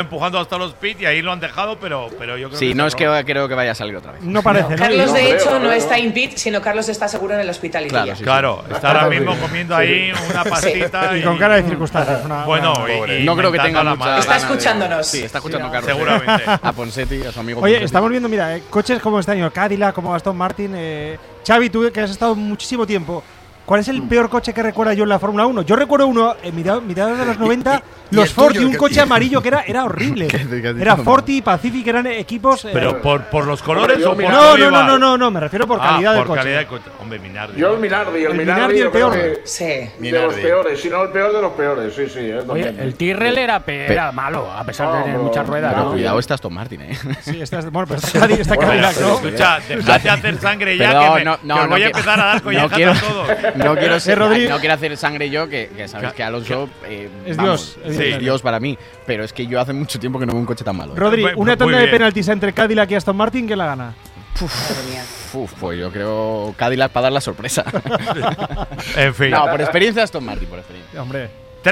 empujando hasta los pits y ahí lo han dejado, pero yo creo que… Sí, no es que creo que vaya a salir otra vez. No parece, ¿no? Carlos, de hecho, no está in pit, sino Carlos está seguro en el hospital. Claro, está ahora mismo comiendo ahí una pastita. Y con cara de circunstancias. Bueno, no creo que tenga mucha… Está escuchándonos. Sí, está escuchando Carlos. Seguramente. A Ponseti, a su amigo Oye, Ponseti. estamos viendo, mira, coches como este año, Cadillac, como Aston Martin. Xavi, tú que has estado muchísimo tiempo, ¿cuál es el peor coche que recuerda yo en la Fórmula 1? Yo recuerdo uno en mediados de los 90, los Ford y un coche amarillo que era horrible. Era Ford y Pacific, eran equipos… ¿Pero por los colores o por No, me refiero por calidad del coche. Por calidad del coche. Hombre, Minardi. Yo el Minardi el peor. Sí. De los peores, si no el peor de los peores, sí. Oye, el Tyrrell era malo, a pesar de tener muchas ruedas. Pero ¿no? cuidado, está Aston Martin, Sí, bueno, pero está Cadillac, ¿no? Escucha, dejad de hacer sangre ya, que os voy a empezar a dar collejas a todos. No quiero hacer sangre yo, que sabes que Alonso es Dios. Es Dios para mí. Pero es que yo hace mucho tiempo que no veo un coche tan malo. Rodri, una tanda de penaltis entre Cadillac y Aston Martin, ¿quién la gana? Pues yo creo Cadillac para dar la sorpresa. En fin. No, por experiencia Aston Martin, por experiencia. Hombre.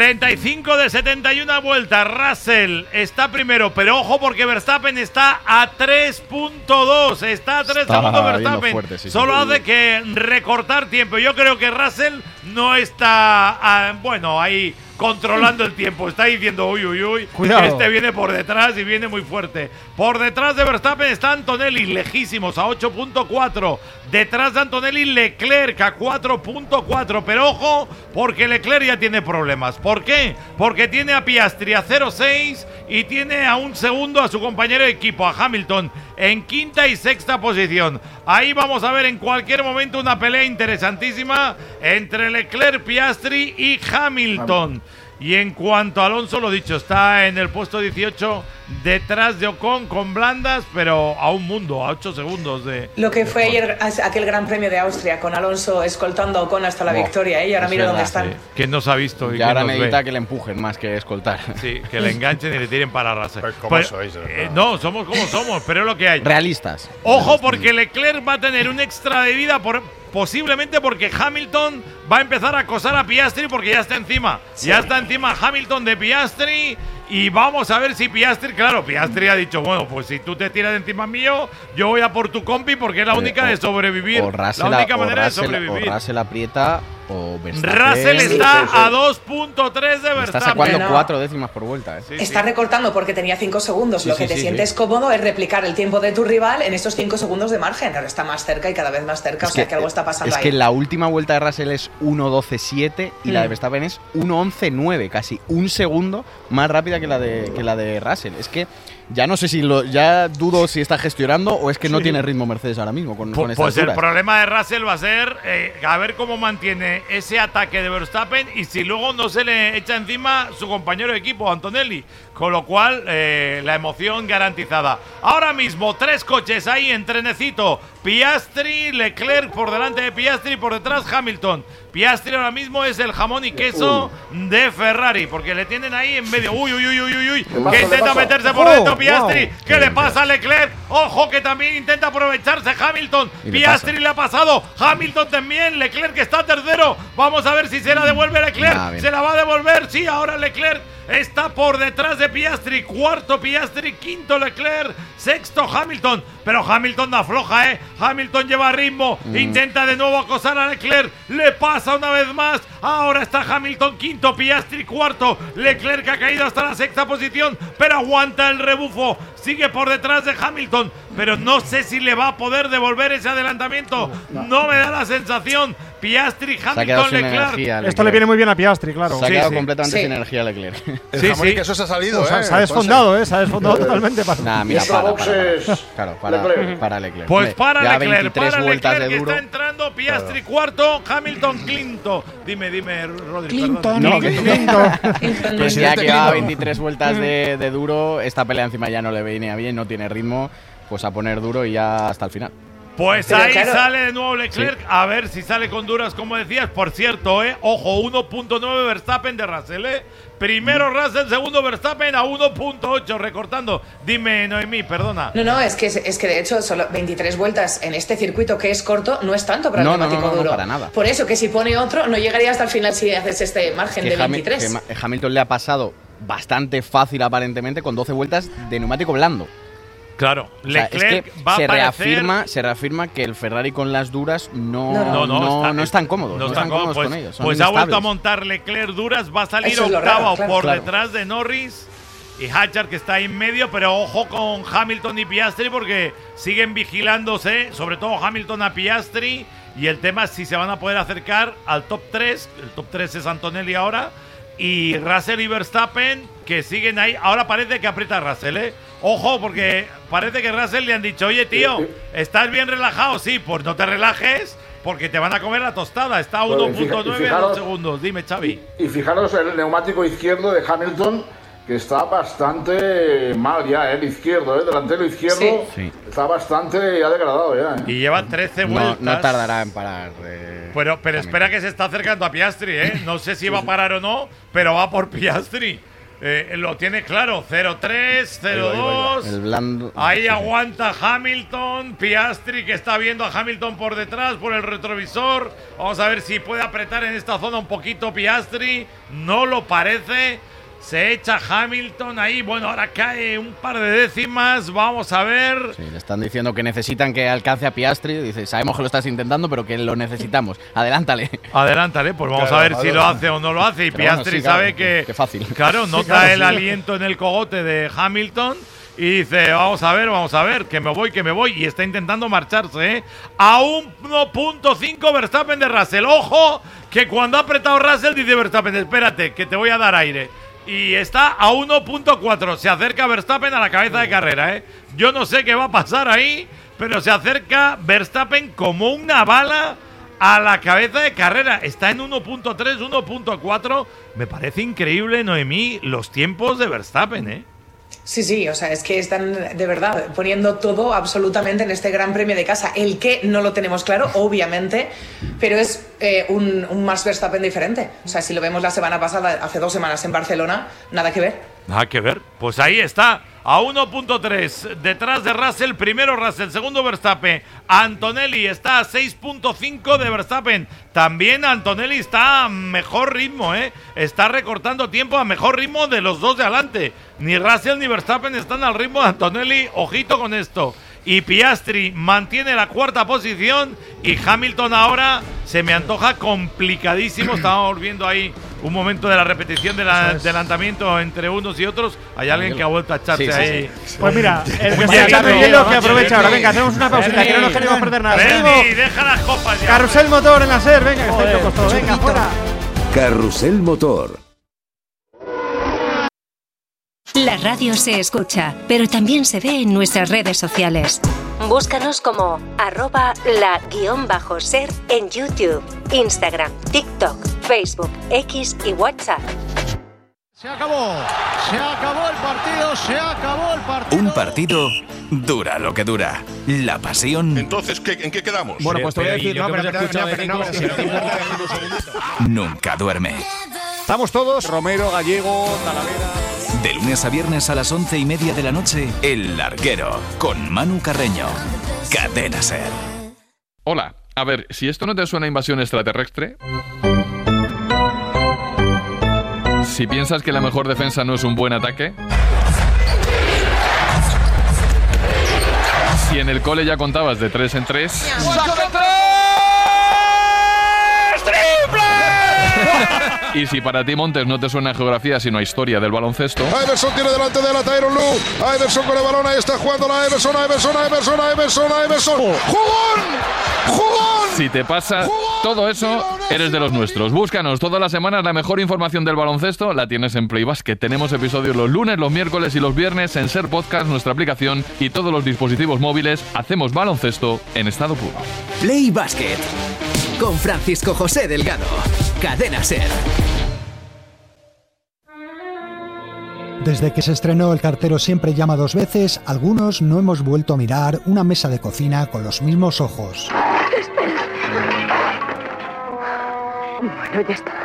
35 de 71 vueltas. Russell está primero, pero ojo porque Verstappen está a 3.2. Está a 3 segundos Verstappen. Fuerte, sí, Solo hace que recortar tiempo. Yo creo que Russell no está, ahí controlando el tiempo. Está diciendo, uy, cuidado. Este viene por detrás y viene muy fuerte. Por detrás de Verstappen está Antonelli, lejísimos, a 8.4. Detrás de Antonelli, Leclerc a 4.4. Pero ojo, porque Leclerc ya tiene problemas. ¿Por qué? Porque tiene a Piastri a 0.6 y tiene a un segundo a su compañero de equipo, a Hamilton, en quinta y sexta posición. Ahí vamos a ver en cualquier momento una pelea interesantísima entre Leclerc, Piastri y Hamilton. Y en cuanto a Alonso, lo dicho, está en el puesto 18 detrás de Ocon con blandas, pero a un mundo, a 8 segundos de… Lo que fue ayer aquel Gran Premio de Austria con Alonso escoltando a Ocon hasta la victoria, y ahora mira dónde están. ¿Quién nos ha visto? Y ahora necesita que le empujen más que escoltar. Sí, que le enganchen y le tiren para Russell. Pues ¿cómo sois? No, somos como somos, pero es lo que hay. Realistas. Ojo, porque Leclerc va a tener un extra de vida posiblemente porque Hamilton va a empezar a acosar a Piastri porque ya está encima. Sí. Ya está encima Hamilton de Piastri. Y vamos a ver si Piastri, claro, Piastri ha dicho, bueno, pues si tú te tiras de encima mío, yo voy a por tu compi porque es la única de sobrevivir. La única manera de sobrevivir. O Russell aprieta o Verstappen. Russell está a 2.3 de Verstappen. Está sacando 4 décimas por vuelta. Está recortando porque tenía 5 segundos. Lo que te sientes cómodo es replicar el tiempo de tu rival en estos 5 segundos de margen. Ahora está más cerca y cada vez más cerca, o sea que algo está pasando ahí. Es que la última vuelta de Russell es 1.12.7 y la de Verstappen es 1.11.9, casi un segundo más rápida que la de Russell. Es que ya no sé ya dudo si está gestionando o es que no tiene ritmo Mercedes ahora mismo con estas Pues el alturas. problema de Russell va a ser a ver cómo mantiene ese ataque de Verstappen y si luego no se le echa encima su compañero de equipo, Antonelli. Con lo cual, la emoción garantizada. Ahora mismo, 3 coches ahí en trenecito. Piastri, Leclerc por delante de Piastri, por detrás Hamilton. Piastri ahora mismo es el jamón y queso de Ferrari, porque le tienen ahí en medio. Uy, que intenta meterse por dentro Piastri. ¿Qué le pasa a Leclerc? Ojo, que también intenta aprovecharse Hamilton. Piastri le ha pasado. Hamilton también. Leclerc que está tercero. Vamos a ver si se la devuelve Leclerc. Se la va a devolver. Sí, ahora Leclerc está por detrás de Piastri. Cuarto Piastri, quinto Leclerc, sexto Hamilton. Pero Hamilton no afloja, Hamilton lleva ritmo. Intenta de nuevo acosar a Leclerc. Le pasa una vez más. Ahora está Hamilton quinto, Piastri cuarto. Leclerc ha caído hasta la sexta posición, pero aguanta el rebufo. Sigue por detrás de Hamilton, pero no sé si le va a poder devolver ese adelantamiento. No me da la sensación. Piastri, Hamilton, Leclerc. Esto le viene muy bien a Piastri, claro. Se ha quedado completamente sin energía Leclerc. El jamón y queso se ha salido, se ha desfondado, se ha desfondado totalmente. Nah, mira, para Leclerc. Pues para Leclerc, vueltas que está entrando. Piastri cuarto, Hamilton quinto. Dime, Rodri. Clinton. Pues ya que va 23 vueltas de duro, esta pelea encima ya no le viene bien, no tiene ritmo, pues a poner duro y ya hasta el final. Pues pero ahí sale de nuevo Leclerc, a ver si sale con duras, como decías. Por cierto, ojo, 1.9 Verstappen de Russell, Primero Russell, segundo Verstappen a 1.8, recortando. Dime, Noemí, perdona. No, es que de hecho solo 23 vueltas en este circuito que es corto no es tanto para el neumático duro. No, para nada. Por eso que si pone otro no llegaría hasta el final si haces este margen de 23. Hamilton le ha pasado bastante fácil aparentemente con 12 vueltas de neumático blando. Claro, O sea, Leclerc es que va se a parecer... reafirma que el Ferrari con las duras no están cómodos. No están cómodos con ellos. Son pues ha vuelto a inestables. montar Leclerc duras, va a salir Eso es lo octavo raro, claro. por Claro. detrás de Norris y Hadjar, que está ahí en medio, pero ojo con Hamilton y Piastri porque siguen vigilándose, sobre todo Hamilton a Piastri, y el tema es si se van a poder acercar al top 3. El top 3 es Antonelli ahora, y Russell y Verstappen, que siguen ahí. Ahora parece que aprieta Russell, Ojo, porque parece que Russell le han dicho, oye, tío, ¿estás bien relajado? Sí, pues no te relajes, porque te van a comer la tostada. Está a 1.9 en 2 segundos. Dime, Xavi. Y fijaros el neumático izquierdo de Hamilton, que está bastante mal ya, el izquierdo, delantero izquierdo, Sí. está bastante ya degradado ya. Y lleva 13 vueltas. No tardará en parar. Pero espera que se está acercando a Piastri, No sé si va a parar o no, pero va por Piastri. Lo tiene claro, 0-3, 0-2. El blando. Ahí aguanta Hamilton, Piastri, que está viendo a Hamilton por detrás, por el retrovisor. Vamos a ver si puede apretar en esta zona un poquito Piastri. No lo parece. Se echa Hamilton ahí. Bueno, ahora cae un par de décimas. Vamos a ver. Sí, le están diciendo que necesitan que alcance a Piastri. Dice, sabemos que lo estás intentando, pero que lo necesitamos. Adelántale. Adelántale, pues vamos a ver si lo hace o no lo hace. Y Pero bueno, Piastri sí, claro, sabe que. qué fácil. Claro, nota claro, el sí. aliento en el cogote de Hamilton. Y dice, vamos a ver, que me voy. Y está intentando marcharse, A 1.5 Verstappen de Russell. Ojo, que cuando ha apretado Russell dice Verstappen, espérate, que te voy a dar aire. Y está a 1.4. Se acerca Verstappen a la cabeza de carrera, Yo no sé qué va a pasar ahí, pero se acerca Verstappen como una bala a la cabeza de carrera. Está en 1.3, 1.4. Me parece increíble, Noemí, los tiempos de Verstappen, Sí, o sea, es que están de verdad poniendo todo absolutamente en este Gran Premio de casa. El que no lo tenemos claro, obviamente, pero es un Max Verstappen diferente. O sea, si lo vemos la semana pasada, hace 2 semanas en Barcelona, nada que ver. Nada que ver. Pues ahí está, a 1.3, detrás de Russell, primero Russell, segundo Verstappen. Antonelli está a 6.5 de Verstappen. También Antonelli está a mejor ritmo, Está recortando tiempo a mejor ritmo de los dos de adelante. Ni Russell ni Verstappen están al ritmo de Antonelli. Ojito con esto. Y Piastri mantiene la 4ª posición. Y Hamilton ahora se me antoja complicadísimo. Estábamos viendo ahí un momento de la repetición del adelantamiento entre unos y otros. Hay alguien que ha vuelto a echarse ahí. Pues mira, el que Vaya está echando hielo, hielo, que macho, aprovecha ahora. Bernie. Venga, hacemos una pausita, que no nos queremos perder nada. Bernie, Seguimos. deja las copas ya. Carrusel motor en la SER, venga, que estáis locos todos. Venga, fuera. Carrusel Motor. La radio se escucha, pero también se ve en nuestras redes sociales. Búscanos como @la_ser en YouTube, Instagram, TikTok, Facebook, X y WhatsApp. Se acabó el partido. Un partido dura lo que dura. La pasión Entonces, ¿en qué quedamos? Bueno, pues te voy a decir, nunca duerme. Estamos todos, Romero, Gallego, Talavera. De lunes a viernes a las 11:30 de la noche, El Larguero, con Manu Carreño. Cadena Ser. Hola, a ver, si esto no te suena a invasión extraterrestre... Si piensas que la mejor defensa no es un buen ataque... Si en el cole ya contabas de 3 en 3... ¡Saque 3! ¡Triple! Y si para ti, Montes, no te suena a geografía sino a historia del baloncesto... Iverson tiene delante de la Tyronn Lue. Iverson con el balón, ahí está jugando la Iverson. ¡Jugón! Si te pasa todo eso, eres de los nuestros. Búscanos todas las semanas, la mejor información del baloncesto la tienes en Play Basket. Tenemos episodios los lunes, los miércoles y los viernes en Ser Podcast, nuestra aplicación y todos los dispositivos móviles. Hacemos baloncesto en estado puro. Play Basket con Francisco José Delgado. Cadena Ser. Desde que se estrenó El cartero siempre llama 2 veces, algunos no hemos vuelto a mirar una mesa de cocina con los mismos ojos. Bueno, ya está.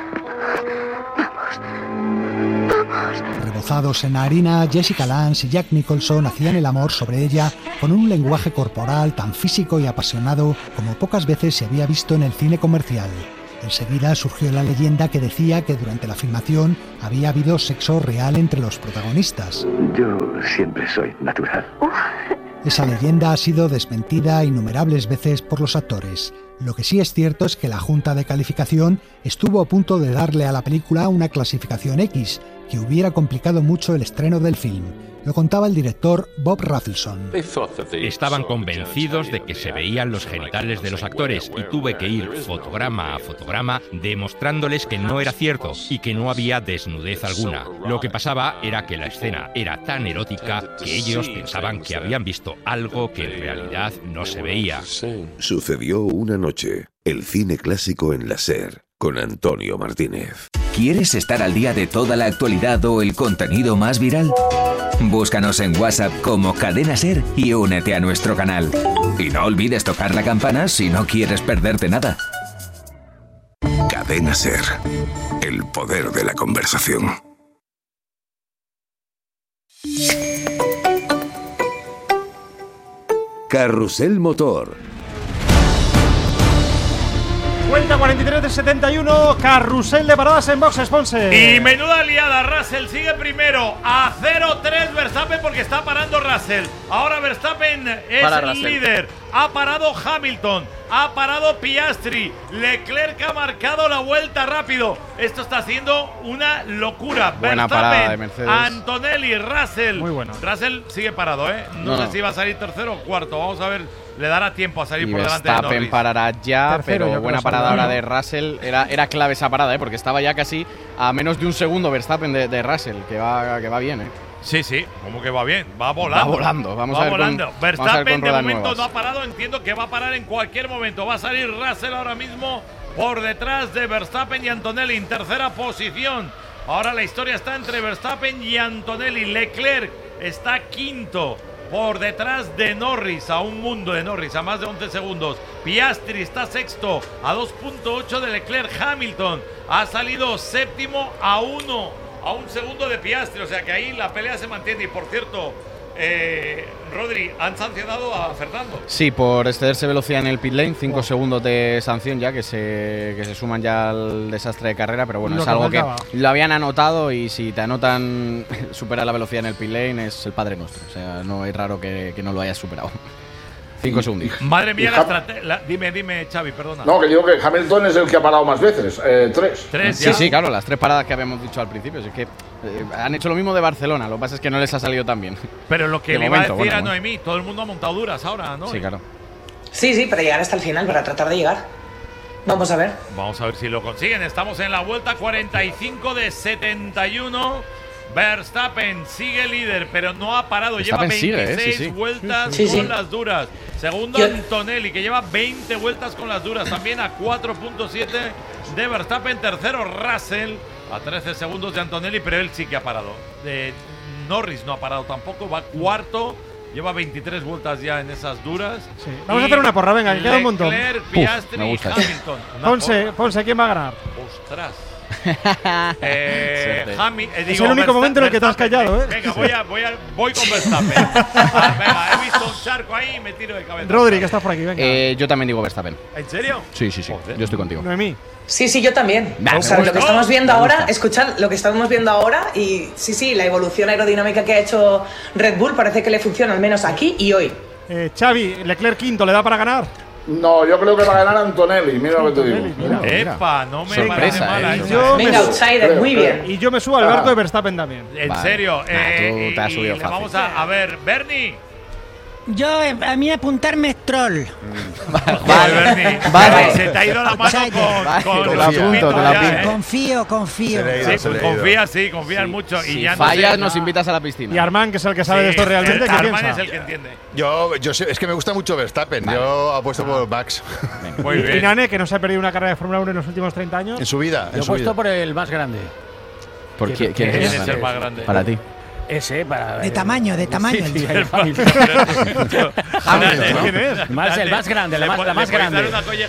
Vamos. Rebozados en harina, Jessica Lange y Jack Nicholson hacían el amor sobre ella con un lenguaje corporal tan físico y apasionado como pocas veces se había visto en el cine comercial. Enseguida surgió la leyenda que decía que durante la filmación había habido sexo real entre los protagonistas. Yo siempre soy natural. Esa leyenda ha sido desmentida innumerables veces por los actores. Lo que sí es cierto es que la Junta de Calificación estuvo a punto de darle a la película una clasificación X, que hubiera complicado mucho el estreno del film. Lo contaba el director Bob Rafelson. Estaban convencidos de que se veían los genitales de los actores y tuve que ir fotograma a fotograma demostrándoles que no era cierto y que no había desnudez alguna. Lo que pasaba era que la escena era tan erótica que ellos pensaban que habían visto algo que en realidad no se veía. Sucedió una noche. El cine clásico en la SER, con Antonio Martínez. ¿Quieres estar al día de toda la actualidad o el contenido más viral? Búscanos en WhatsApp como Cadena SER y únete a nuestro canal. Y no olvides tocar la campana si no quieres perderte nada. Cadena SER. El poder de la conversación. Carrusel Motor. Cuenta 43 de 71, carrusel de paradas en boxes, Ponce. Y menuda liada, Russell sigue primero a 0-3 Verstappen porque está parando Russell. Ahora Verstappen es el líder. Ha parado Hamilton, ha parado Piastri, Leclerc ha marcado la vuelta rápido. Esto está siendo una locura. Buena parada de Mercedes. Antonelli, Russell. Muy bueno. Russell sigue parado, ¿eh? No sé si va a salir tercero o cuarto. Vamos a ver. Le dará tiempo a salir y por delante de Norris. Verstappen parará ya, Tercero, pero buena parada ahora de Russell. Era clave esa parada, porque estaba ya casi a menos de un segundo Verstappen de Russell, que va bien, Sí, como que va bien, va volando. Va volando, vamos a ver volando. Verstappen de momento nuevas. no ha parado, entiendo que va a parar en cualquier momento. Va a salir Russell ahora mismo por detrás de Verstappen y Antonelli en tercera posición. Ahora la historia está entre Verstappen y Antonelli. Leclerc está quinto, por detrás de Norris, a un mundo de Norris, a más de 11 segundos. Piastri está sexto, a 2.8 de Leclerc. Hamilton ha salido séptimo a un segundo de Piastri, o sea que ahí la pelea se mantiene. Y por cierto, Rodri, han sancionado a Fernando. Sí, por excederse velocidad en el pit lane, 5 segundos de sanción ya, que se suman ya al desastre de carrera, pero bueno, es algo que lo habían anotado y si te anotan superar la velocidad en el pit lane es el Padre Nuestro, o sea, no es raro que no lo hayas superado. 5 segundos. Madre mía, la estrategia. Dime, Xavi, perdona. No, que digo que Hamilton es el que ha parado más veces, 3. Sí, claro, las 3 paradas que habíamos dicho al principio. Es que han hecho lo mismo de Barcelona, lo que pasa es que no les ha salido tan bien. Pero lo que le iba a decir a Noemí, todo el mundo ha montado duras ahora, ¿no? Sí, claro. Sí, para llegar hasta el final, para tratar de llegar. Vamos a ver. Vamos a ver si lo consiguen. Estamos en la vuelta 45 de 71. Verstappen sigue líder, pero no ha parado. Verstappen lleva 26 sigue, vueltas con las duras. Segundo, Antonelli, que lleva 20 vueltas con las duras. También a 4.7 de Verstappen. Tercero, Russell, a 13 segundos de Antonelli, pero él sí que ha parado. Norris no ha parado tampoco, va cuarto. Lleva 23 vueltas ya en esas duras. Sí. Vamos a hacer una porra, venga, que queda un montón. Leclerc, Piastri y Hamilton. Ponce, ¿quién va a ganar? Ostras. Es el único momento en el que te has callado, ¿eh? Venga, voy con Verstappen. Venga, he visto un charco ahí y me tiro de cabeza. Rodri, que está por aquí, venga. Yo también digo Verstappen. ¿En serio? Sí. Yo estoy contigo. Noemí. Sí, yo también. O sea, lo que estamos viendo ahora, escuchad lo que estamos viendo ahora y sí, la evolución aerodinámica que ha hecho Red Bull parece que le funciona al menos aquí y hoy. Xavi, Leclerc quinto, ¿le da para ganar? No, yo creo que va a ganar Antonelli, mira lo que te digo. Epa, no me sorpresa, parece mala. Venga, outsider, muy bien. Y yo me subo al barco de Verstappen también. En serio. Tú te has subido fácil. Vamos a ver, Bernie. Yo, a mí apuntarme es troll. Vale. Se te ha ido la mano con la punta. Confío. Confías mucho. Si y ya fallas, nos invitas a la piscina. Y Armán, que es el que sabe de esto realmente, ¿qué Armán piensa? es el que entiende. Yo es que me gusta mucho Verstappen. Vale. Yo apuesto por Max. Muy bien. Y Nane, que no se ha perdido una carrera de Fórmula 1 en los últimos 30 años. En su vida. Yo he puesto por el más grande. ¿Por quién es el más grande? Para ti. Ese, para... De tamaño. Sí, el Hamilton. ¿Quién es? El más grande, la más grande.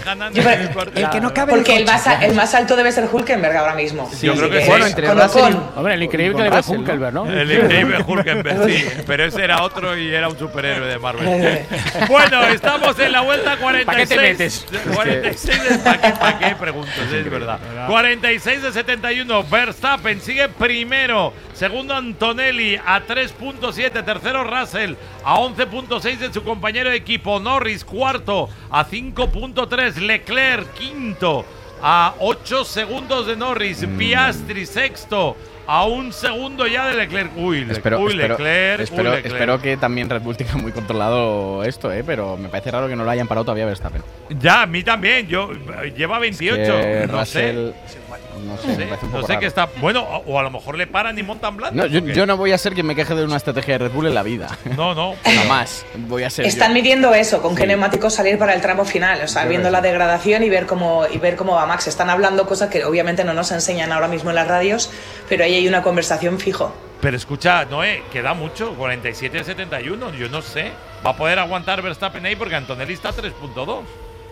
El que no cabe porque en el coche. el más alto debe ser Hülkenberg ahora mismo. Sí, yo creo que bueno, sí. entre Russell y... Hombre, el increíble Hülkenberg, ¿no? El increíble Hülkenberg, sí. Pero ese era otro y era un superhéroe de Marvel. Bueno, estamos en la vuelta 46. ¿Para qué te metes? 46 de... ¿Para qué? Pregunto, es verdad. 46 de 71. Verstappen sigue primero. Segundo Antonelli a 3.7. Tercero Russell a 11.6 de su compañero de equipo. Norris cuarto a 5.3. Leclerc quinto a 8 segundos de Norris. Piastri sexto a 1 segundo ya de Leclerc. Leclerc. Espero que también Red Bull tenga muy controlado esto, pero me parece raro que no lo hayan parado todavía Verstappen. Ya, a mí también. Lleva 28. No sé. No sé, me parece un poco no sé raro. qué está. Bueno, o a lo mejor le paran y montan blanco. No, yo no voy a ser quien me queje de una estrategia de Red Bull en la vida. No. Jamás voy a ser. Están midiendo eso, con qué neumáticos salir para el tramo final. O sea, viendo la degradación y ver cómo va Max. Están hablando cosas que obviamente no nos enseñan ahora mismo en las radios, pero ahí hay una conversación fijo. Pero escucha, Noé, queda mucho, 47-71. Yo no sé. ¿Va a poder aguantar Verstappen ahí? Porque Antonelli está a 3.2.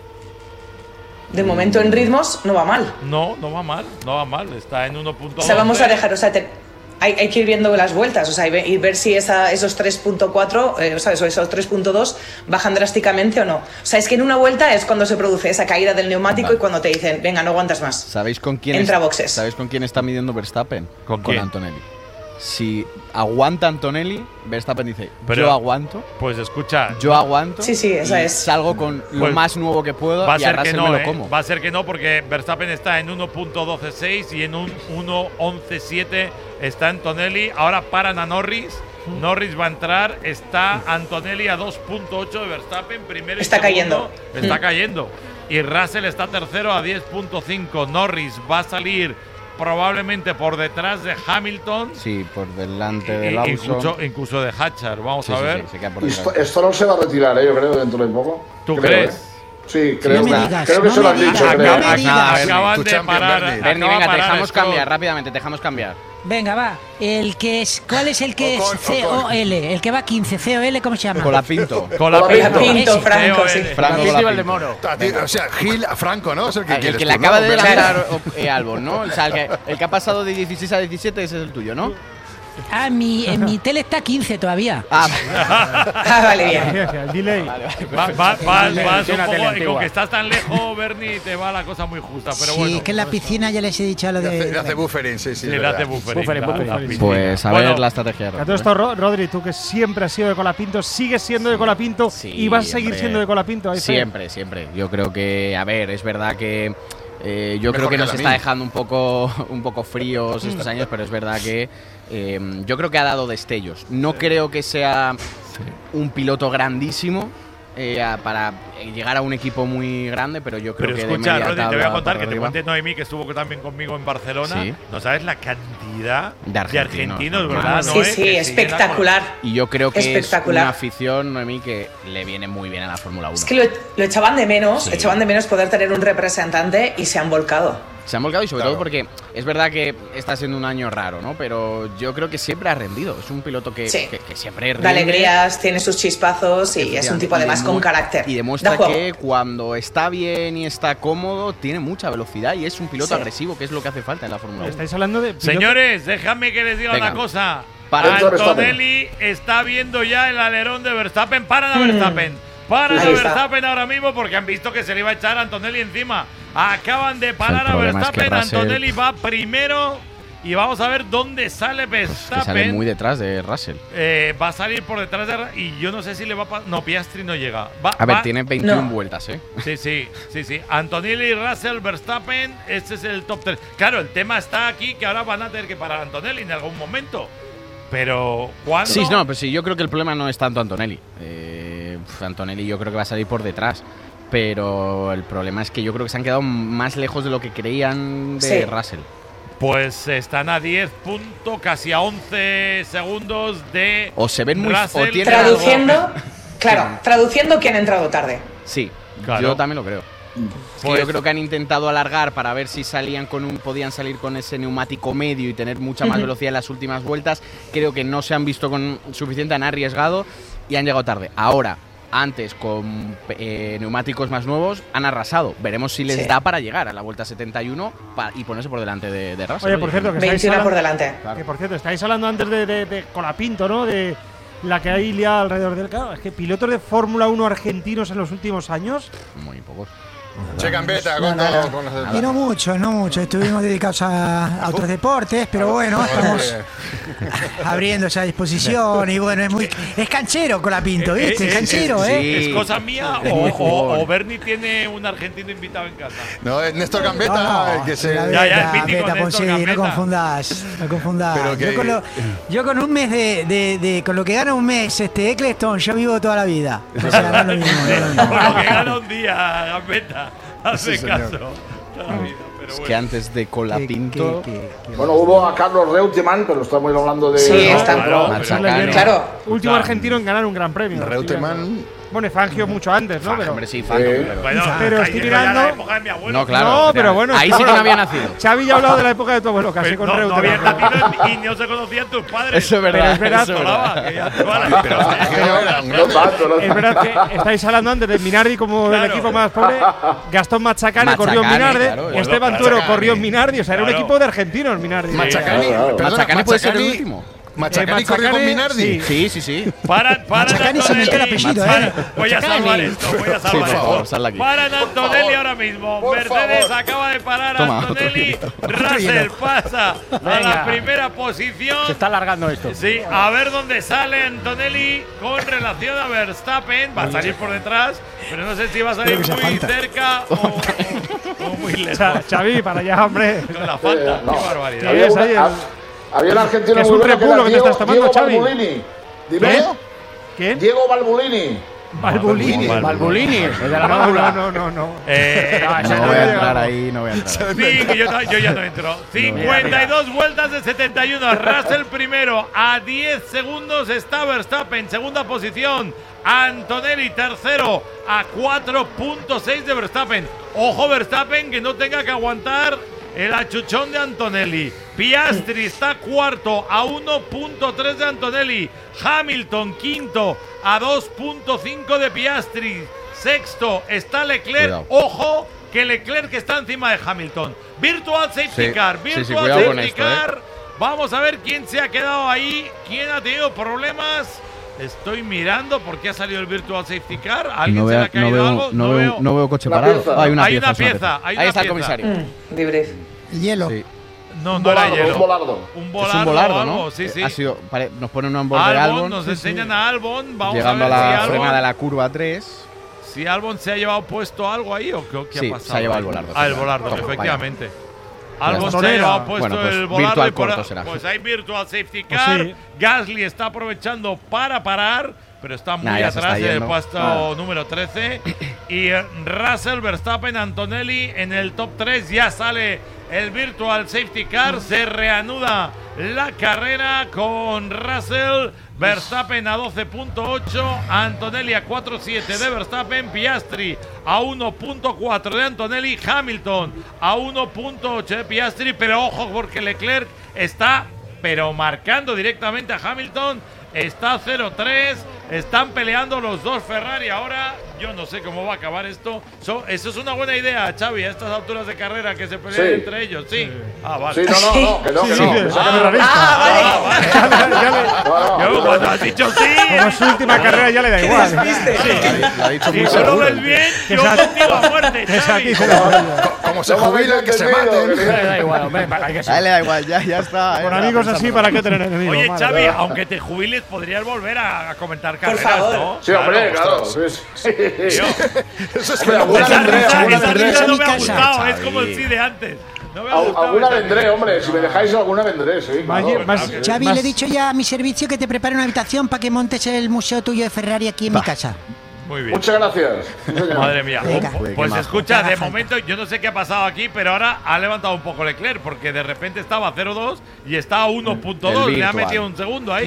De momento en ritmos no va mal. No va mal. Está en 1.2. O sea, vamos a dejar, hay que ir viendo las vueltas, o sea, y ver si esos 3.4, ¿sabes? O esos 3.2 bajan drásticamente o no. O sea, es que en una vuelta es cuando se produce esa caída del neumático y cuando te dicen, venga, no aguantas más. ¿Sabéis con quién entra boxes? ¿Sabéis con quién está midiendo Verstappen? Con Antonelli. Si aguanta Antonelli, Verstappen dice, pero, yo aguanto. Pues escucha. Yo aguanto. Sí, esa es. Salgo con lo más nuevo que puedo va a y ser a que Russell no, me lo como. Va a ser que no, porque Verstappen está en 1.126 y en un 1.11.7 está Antonelli. Ahora paran a Norris. Norris va a entrar. Está Antonelli a 2.8 de Verstappen. Primero y está segundo. cayendo. Está cayendo. Y Russell está tercero a 10.5. Norris va a salir probablemente por detrás de Hamilton. Sí, por delante de Lawson. Incluso de Hatcher. Vamos a ver. Sí, queda por detrás. Esto no se va a retirar, yo creo, dentro de poco. ¿Tú crees? Sí, creo, creo que se lo han dicho. Acaban de parar. Bernie, venga, te dejamos cambiar rápidamente, te dejamos cambiar. Venga, va. ¿Cuál es el que es COL? El que va 15, COL, ¿cómo se llama? Colapinto. Colapinto, Franco, sí. Franco Valdemoro. O sea, Gil a Franco, ¿no? Es el que le acaba de adelantar Albon, ¿no? O sea, el que ha pasado de 16 a 17 ese es el tuyo, ¿no? En mi tele está 15 todavía. Vale, bien. El delay. Vas un poco, y con que estás tan lejos, Bernie, te va la cosa muy justa. Pero bueno. Sí, que en la piscina ya les he dicho lo de. Le hace buffering, sí. Le hace buffering. Pues a ver la estrategia. A todo esto, Rodri, tú que siempre has sido de Colapinto, sigues siendo de Colapinto y vas a seguir siendo de Colapinto. Siempre. Yo creo que, a ver, es verdad que yo creo que nos está dejando un poco fríos estos años, pero es verdad que yo creo que ha dado destellos. No creo que sea un piloto grandísimo para llegar a un equipo muy grande, pero yo creo que escucha, de media Rodri, te voy a contar que te arriba. cuente Noemí, que estuvo también conmigo en Barcelona. Sí. No sabes la cantidad de argentinos, ¿verdad? Sí, espectacular. Y yo creo que es una afición, Noemí, que le viene muy bien a la Fórmula 1. Es que lo echaban de menos, poder tener un representante y se han volcado. Se han volcado y sobre todo porque es verdad que está siendo un año raro, ¿no? Pero yo creo que siempre ha rendido. Es un piloto que siempre rinde. Da alegrías, tiene sus chispazos y es un tipo además con carácter. Y demuestra que cuando está bien y está cómodo, tiene mucha velocidad y es un piloto agresivo, que es lo que hace falta en la Fórmula 1. Estáis hablando de Señores, déjame que les diga una cosa. Antonelli está viendo ya el alerón de Verstappen. Paran a Verstappen. Paran a Verstappen ahora mismo porque han visto que se le iba a echar a Antonelli encima. Acaban de parar a Verstappen. Antonelli va primero y vamos a ver dónde sale Verstappen. Que sale muy detrás de Russell. Va a salir por detrás de Russell y yo no sé si le va a No, Piastri no llega. Tiene 21 vueltas, ¿eh? Sí. Antonelli, Russell, Verstappen, este es el top 3. Claro, el tema está aquí que ahora van a tener que parar a Antonelli en algún momento. Pero, ¿cuándo? Sí, no, pues sí, yo creo que el problema no es tanto Antonelli. Antonelli yo creo que va a salir por detrás. Pero el problema es que yo creo que se han quedado más lejos de lo que creían de Russell. Pues están a 10 puntos, casi a 11 segundos de o se ven muy Russell. o tiene traduciendo quién ha entrado tarde. Sí, claro. Yo también lo creo. Yo creo que han intentado alargar para ver si podían salir con ese neumático medio y tener mucha más velocidad en las últimas vueltas. Creo que no se han visto con suficiente, han arriesgado y han llegado tarde. Ahora, antes, con neumáticos más nuevos, han arrasado. Veremos si les da para llegar a la vuelta 71 y ponerse por delante de Russell. Oye, por cierto, que 21 por delante. Claro. Que por cierto, estáis hablando antes de Colapinto, ¿no? De la que hay liada alrededor del carro. Es que pilotos de Fórmula 1 argentinos en los últimos años. Muy pocos. Che Gambetta, Y no mucho. Estuvimos dedicados a otros deportes, pero bueno, estamos abriendo esa disposición. Y bueno, es canchero Colapinto, ¿viste? Es canchero, ¿eh? ¿Es cosa mía o Bernie tiene un argentino invitado en casa? No, es Néstor Gambetta, No, que se. Ya, el mítico Néstor no Gambetta. No confundas. Pero que- Yo con un mes con lo que gana un mes Eccleston, yo vivo toda la vida. O sea, no es lo mismo. Por lo que gana un día, Gambetta. Hace Sí, caso. señor. Toda la vida, pero Es bueno. que antes de Colapinto. Bueno, hubo a Carlos Reutemann, pero estamos hablando de. Sí, está Claro. Último argentino en ganar un gran premio. Reutemann. Bueno, y Fangio mucho antes, ¿no? Pero, Hombre, sí, Fangio. Bueno, pero ahí estoy llegó ya mirando. la época de mi abuelo. No, claro. No, pero bueno. Ahí sí que no había nacido. Xavi ya ha hablado de la época de tu abuelo, casi con No había Reutemann. nacido y no se conocían tus padres. Eso es verdad. Pero es verdad. eso es verdad. Que ya te vale. No tanto. Es verdad que estáis hablando antes de Minardi como Claro. el equipo más pobre. Gastón Mazacane corrió en Mazacane, Minardi. claro, Esteban Mazacane. Tuero corrió en Minardi. O sea, era un Claro. equipo de argentinos, Minardi. Machacani. claro. Perdona, Mazacane puede ser el Machacani- último. Machacani corrió con Minardi. Sí. Para Machacani se metió el apellido, ¿eh? Voy a salvar esto, voy a salvar por favor, esto. salla aquí. Paran Antonelli ahora mismo. Por Mercedes favor. acaba de parar a Toma, Antonelli. otro Russell pasa a la Venga. primera posición. Se está alargando esto. Sí, a ver dónde sale Antonelli con relación a Verstappen. Va a salir por detrás, pero no sé si va a salir Creo que muy se falta. cerca o muy lejos. Xavi, para allá, hombre. Con la falta, No. qué barbaridad. Había Había un argentino Que es muy un bueno que repulo era que te estás tomando, Diego Xavi. Balbulini. Dime. ¿Quién? ¿Quién? Diego Balbulini. Balbulini. Balbulini, el de la No, válvula. no. No voy a entrar ahí, no voy a entrar. Sí, que yo ya no entro. 52 vueltas de 71. Russell primero. A 10 segundos está Verstappen. Segunda posición. Antonelli tercero. A 4.6 de Verstappen. Ojo Verstappen que no tenga que aguantar el achuchón de Antonelli. Piastri está cuarto a 1.3 de Antonelli. Hamilton quinto a 2.5 de Piastri. Sexto está Leclerc. Cuidado. Ojo que Leclerc está encima de Hamilton. Virtual Safety Sí, Car. sí, Virtual cuidado con Safety esto, Car. Vamos a ver quién se ha quedado ahí. ¿Quién ha tenido problemas? Estoy mirando por qué ha salido el Virtual Safety Car. ¿A ¿Alguien se le ha caído algo? No veo coche Una parado. pieza. Hay una Hay pieza. una es una pieza, hay Ahí una está el pieza. comisario. Debrief. Hielo. Sí. No, Un no era volardo, hielo. un volardo. Un Es volardo, un volardo, algo, ¿no? Sí, sí. Ha sido, nos ponen un borde de Albon, Albon. nos enseñan a Albon. Vamos Llegando a a ver la si Albon, frenada de la curva 3. si Albon se ha llevado puesto algo ahí o qué Sí, ha pasado. se ha llevado el volardo. Ah, el volardo, Toma, efectivamente. vaya. Albon se ha Bastonera. llevado puesto Bueno, pues el volardo virtual y por- corto será. pues hay Virtual Safety Pues Car. sí. Gasly está aprovechando para parar, pero está muy Nah, ya se atrás está del yendo. puesto número 13. Y Russell, Verstappen, Antonelli en el top 3. Ya sale el Virtual Safety Car. Se reanuda la carrera con Russell. Verstappen a 12.8, Antonelli a 4.7 de Verstappen, Piastri a 1.4 de Antonelli, Hamilton a 1.8 de Piastri, pero ojo porque Leclerc está marcando directamente a Hamilton, está 0-3, están peleando los dos Ferrari ahora. Yo no sé cómo va a acabar esto. Eso es una buena idea, Xavi, a estas alturas de carrera que se peleen Sí. entre ellos. Sí. Ah, vale. Sí, no, que no. Sí, sácame la lista. Yo cuando has dicho sí. Como su última carrera ya le da igual. Lo ha dicho muy Si solo seguro. ves bien, Que yo sa- contigo a muerte, Que Xavi. saquís el Como se jubila, que se maten. Me da igual, hombre, hay que A él le da igual, ya está. Con amigos así, ¿para qué tener enemigos? Oye, Madre Xavi, mía. aunque te jubiles, podrías volver a comentar Por carreras, favor. ¿no? Sí, hombre, claro. Tío, Eso es que Hombre, alguna esa vendré, risa, alguna esa vendré. risa no me ha Xavi. gustado, es como el sí de antes. No me ha gustado Alguna esa vendré, risa. hombre. Si me dejáis alguna vendré, sí. Más- claro. más- Xavi, más- le he dicho ya a mi servicio que te prepare una habitación para que montes el museo tuyo de Ferrari aquí en mi casa. Muy bien. Muchas gracias. Sí, señor. Madre mía. Venga. Pues majo. escucha, de Trabaja. momento yo no sé qué ha pasado aquí, pero ahora ha levantado un poco Leclerc, porque de repente estaba a 0.2 y está a 1.2. Le ha virtual. metido un segundo ahí.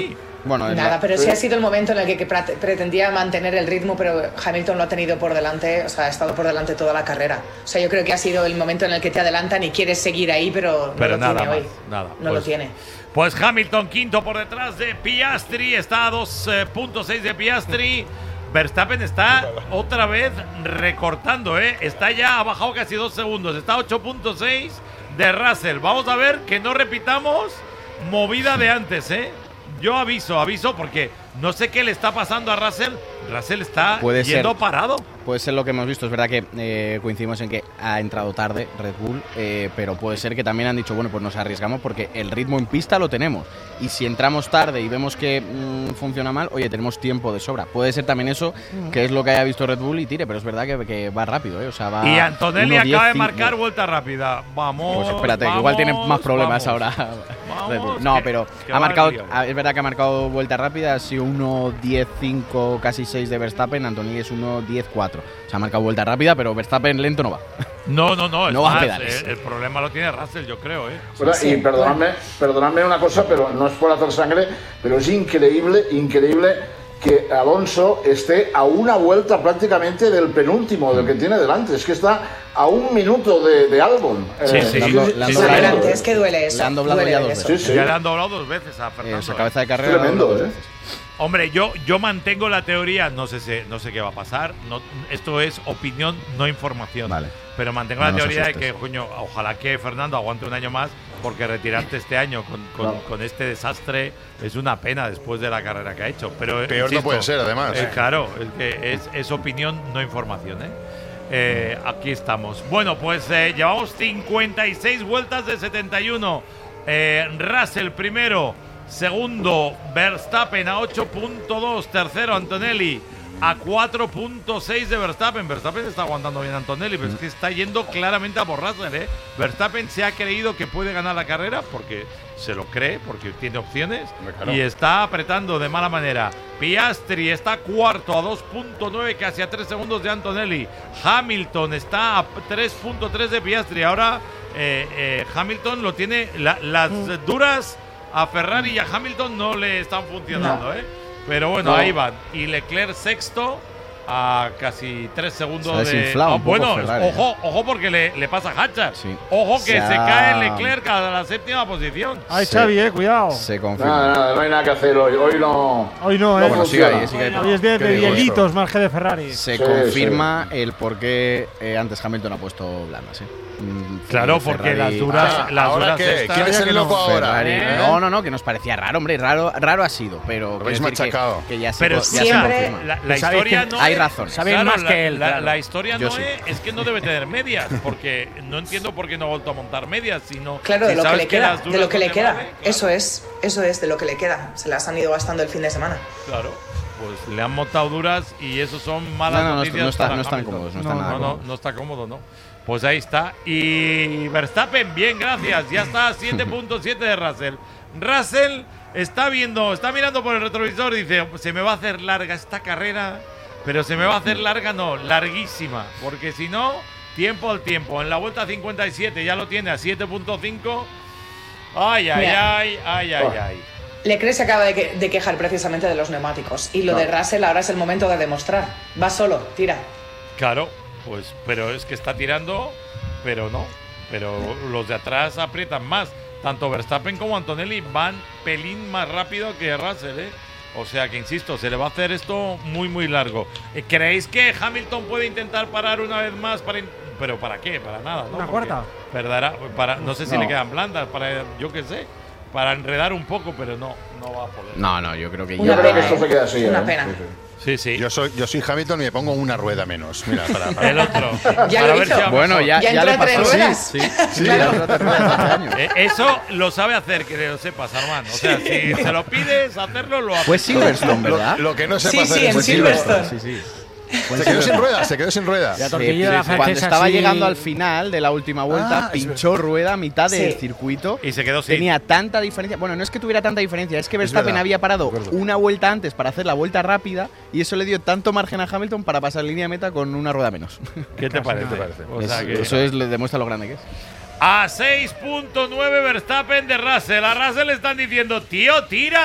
Bueno, nada, pero sí ha sido el momento en el que pretendía mantener el ritmo, pero Hamilton lo ha tenido por delante, o sea, ha estado por delante toda la carrera. O sea, yo creo que ha sido el momento en el que te adelantan y quieres seguir ahí, pero no lo nada tiene más, hoy. nada. No lo tiene. Pues Hamilton quinto por detrás de Piastri, está a 2.6 de Piastri. Verstappen está otra vez recortando, está ya, ha bajado casi 2 segundos, está a 8.6 de Russell. Vamos a ver que no repitamos movida de antes, Yo aviso, porque no sé qué le está pasando a Russell. Russell está yendo parado. Puede ser lo que hemos visto. Es verdad que coincidimos en que ha entrado tarde Red Bull, pero puede ser que también han dicho, bueno, pues nos arriesgamos porque el ritmo en pista lo tenemos. Y si entramos tarde y vemos que funciona mal, oye, tenemos tiempo de sobra. Puede ser también eso, que es lo que haya visto Red Bull y tire, pero es verdad que va rápido, O sea, va y Antonelli 1, 10, acaba de 5. marcar vuelta rápida. Vamos. Pues espérate, que igual tiene más problemas ahora. Red Bull. No, pero ha marcado, es verdad que ha marcado vuelta rápida, ha sido 1.10.5, casi 6 de Verstappen, Antonelli es 1.10.4. Se ha marcado vuelta rápida, pero Verstappen lento no va. No va a pedales. El problema lo tiene Russell, yo creo, Bueno, y perdonadme una cosa, pero no es por hacer sangre, pero es increíble que Alonso esté a una vuelta prácticamente del penúltimo, del que tiene delante. Es que está a 1 minuto de Albon. Es que duele eso. Le han doblado ya 2 veces. Ya le han doblado 2 veces a Fernando. Esa cabeza de carrera. Tremendo, Hombre, yo mantengo la teoría, no sé qué va a pasar. Esto es opinión, no información. Vale. Pero mantengo la teoría de que, coño, ojalá que Fernando aguante un año más, porque retirarte este año con este desastre es una pena después de la carrera que ha hecho. Pero peor no puede ser, además. Claro, es que es opinión, no información, aquí estamos. Bueno, pues llevamos 56 vueltas de 71. Russell primero. Segundo, Verstappen a 8.2. Tercero, Antonelli a 4.6 de Verstappen. Verstappen está aguantando bien a Antonelli, pero es que está yendo claramente a por Russell, Verstappen se ha creído que puede ganar la carrera porque se lo cree, porque tiene opciones, y está apretando de mala manera. Piastri está cuarto a 2.9, casi a 3 segundos de Antonelli. Hamilton está a 3.3 de Piastri. Ahora Hamilton lo tiene, las duras a Ferrari y a Hamilton no le están funcionando, Pero bueno, ahí van. Y Leclerc sexto a casi 3 segundos de… bueno, Ferrari, ojo porque le pasa a Hatchard. Sí. Ojo que se cae Leclerc a la 7ª posición. Ay, Xavi, cuidado. Se confirma. No hay nada que hacer hoy. Hoy no, bueno, sigue ahí. Hoy es de hielitos más que de Ferrari. Se confirma el por qué antes Hamilton ha puesto blandas, Claro, porque las duras… ¿Ahora qué? ¿Quién es el loco ahora? No, que nos parecía raro, hombre. Raro ha sido, pero… Lo habéis machacado. Que ya pero siempre la historia no hay razón. Claro, más que él. La historia no es que no debe tener medias, porque no entiendo por qué no ha vuelto a montar medias, sino… Claro, de lo que le queda, de lo que le queda. Eso es de lo que le queda. Se las han ido gastando el fin de semana. Claro. Pues le han montado duras y eso son malas noticias. No están cómodos. No está cómodo, ¿no? Pues ahí está. Y Verstappen, bien, gracias. Ya está a 7.7 de Russell. Russell está mirando por el retrovisor y dice, se me va a hacer larga esta carrera, pero se me va a hacer larga, no, larguísima. Porque si no, tiempo al tiempo. En la vuelta 57 ya lo tiene a 7.5. Ay. Leclerc se acaba de quejar precisamente de los neumáticos. Y lo de Russell ahora es el momento de demostrar. Va solo, tira. Claro, pues, pero es que está tirando, pero no. Pero los de atrás aprietan más. Tanto Verstappen como Antonelli van pelín más rápido que Russell, O sea que, insisto, se le va a hacer esto muy, muy largo. ¿Creéis que Hamilton puede intentar parar una vez más? ¿Pero para qué? Para nada, ¿no? ¿Una cuarta? No sé si le quedan blandas, yo qué sé. Para enredar un poco, pero no va a poder. No, yo creo que ya… Yo creo que esto se queda así. Una pena. Sí. Yo soy Hamilton y me pongo una rueda menos. Mira, para. El otro. Ya lo hizo. Bueno, ya le pasó. Sí. Eso lo sabe hacer, que lo sepas, Armand. O sea, si se lo pides hacerlo, lo hace. Fue Silverstone, ¿verdad? Lo que no sepa hacer en Silverstone. Sí. Se quedó sin rueda. Cuando estaba llegando al final de la última vuelta, pinchó rueda a mitad del circuito. Y se quedó sin. Tenía tanta diferencia. Bueno, no es que tuviera tanta diferencia, es que Verstappen había parado una vuelta antes para hacer la vuelta rápida y eso le dio tanto margen a Hamilton para pasar línea de meta con una rueda menos. ¿Qué te parece? O sea, eso le demuestra lo grande que es. A 6.9 Verstappen de Russell. A Russell le están diciendo, tío, tira.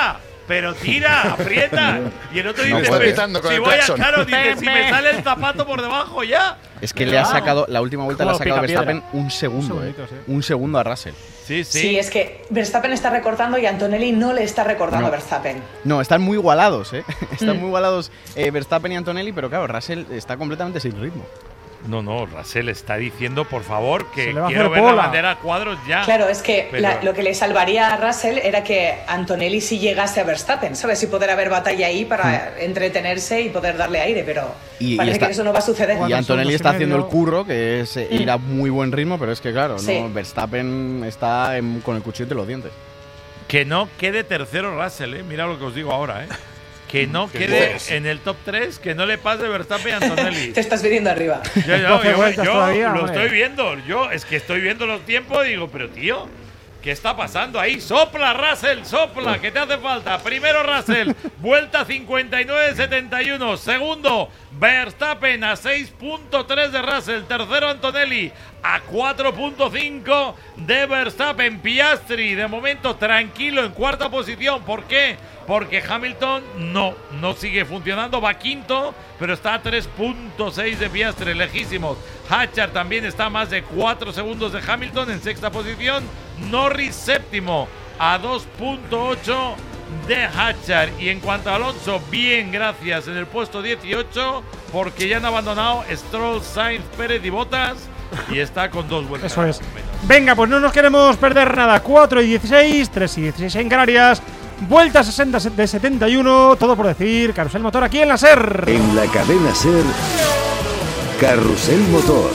pero tira, aprieta. Y el otro No dice, puede. Gritando con si el voy a, claxon. claro, dice, si me sale el zapato por debajo ya. Es que le ha sacado, la última vuelta le ha sacado Verstappen un segundo, segundito, sí. un segundo a Russell. Sí, sí. Sí, es que Verstappen está recortando y Antonelli no le está recortando No. a Verstappen. No, están muy igualados, ¿eh? Están muy igualados Verstappen y Antonelli, pero claro, Russell está completamente sin ritmo. No, Russell está diciendo, por favor, que Se le va a quiero hacer ver la bola. bandera a cuadros ya. Claro, es que Pero- lo que le salvaría a Russell era que Antonelli sí llegase a Verstappen, ¿sabes? Y poder haber batalla ahí para entretenerse y poder darle aire, pero Y parece está- que eso no va a suceder. Y Antonelli está haciendo el curro, que es ir Mm. a muy buen ritmo, pero es que claro, Sí. ¿no? Verstappen está con el cuchillo de los dientes. Que no quede tercero Russell, mira lo que os digo ahora, que no ¿Qué quede dices? en el top 3, que no le pase Verstappen y Antonelli. Te estás viniendo arriba. yo 12 vueltas todavía, lo hombre. estoy viendo, es que estoy viendo los tiempos y digo, pero tío, ¿qué está pasando ahí? Sopla Russell, sopla, que te hace falta. Primero Russell, vuelta 59.71. Segundo, Verstappen a 6.3 de Russell. Tercero Antonelli a 4.5 de Verstappen. Piastri de momento tranquilo en cuarta posición. ¿Por qué? Porque Hamilton no sigue funcionando, va quinto, pero está a 3.6 de Piastri, lejísimos. Hatchard también está a más de 4 segundos de Hamilton en sexta posición. Norris séptimo a 2.8 de Hatchard. Y en cuanto a Alonso, bien, gracias, en el puesto 18, porque ya han abandonado Stroll, Sainz, Pérez y Bottas, y está con 2 vueltas. Eso es. Venga, pues no nos queremos perder nada. 4 y 16, 3 y 16 en Canarias. Vuelta 60 de 71. Todo por decir. Carrusel Motor aquí en la SER. En la cadena SER, Carrusel Motor.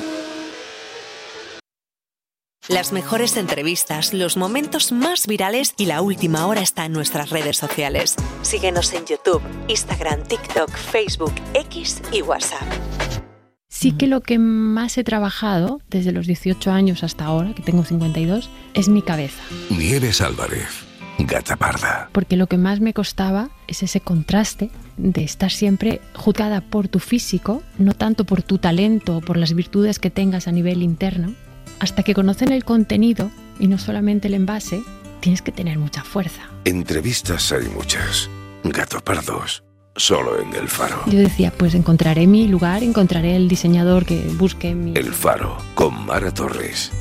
Las mejores entrevistas, los momentos más virales y la última hora está en nuestras redes sociales. Síguenos en YouTube, Instagram, TikTok, Facebook, X y WhatsApp. Sí que lo que más he trabajado desde los 18 años hasta ahora, que tengo 52, es mi cabeza. Nieves Álvarez, gata parda. Porque lo que más me costaba es ese contraste de estar siempre juzgada por tu físico, no tanto por tu talento o por las virtudes que tengas a nivel interno. Hasta que conocen el contenido y no solamente el envase, tienes que tener mucha fuerza. Entrevistas hay muchas. Gato pardos, solo en El Faro. Yo decía, pues encontraré mi lugar, encontraré el diseñador que busque mi... El Faro, con Mara Torres.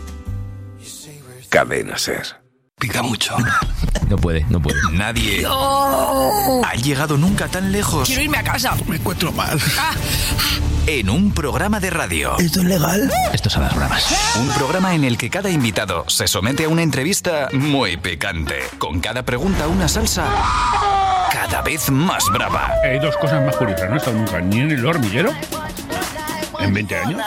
Cadena SER. Pica mucho. No puede. Nadie ha llegado nunca tan lejos. Quiero irme a casa. Me encuentro mal. En un programa de radio. ¿Esto es legal? Esto es a las bravas. Un programa en el que cada invitado se somete a una entrevista muy picante. Con cada pregunta una salsa cada vez más brava. Hay dos cosas más curiosas. No he estado nunca ni en el hormiguero en 20 años.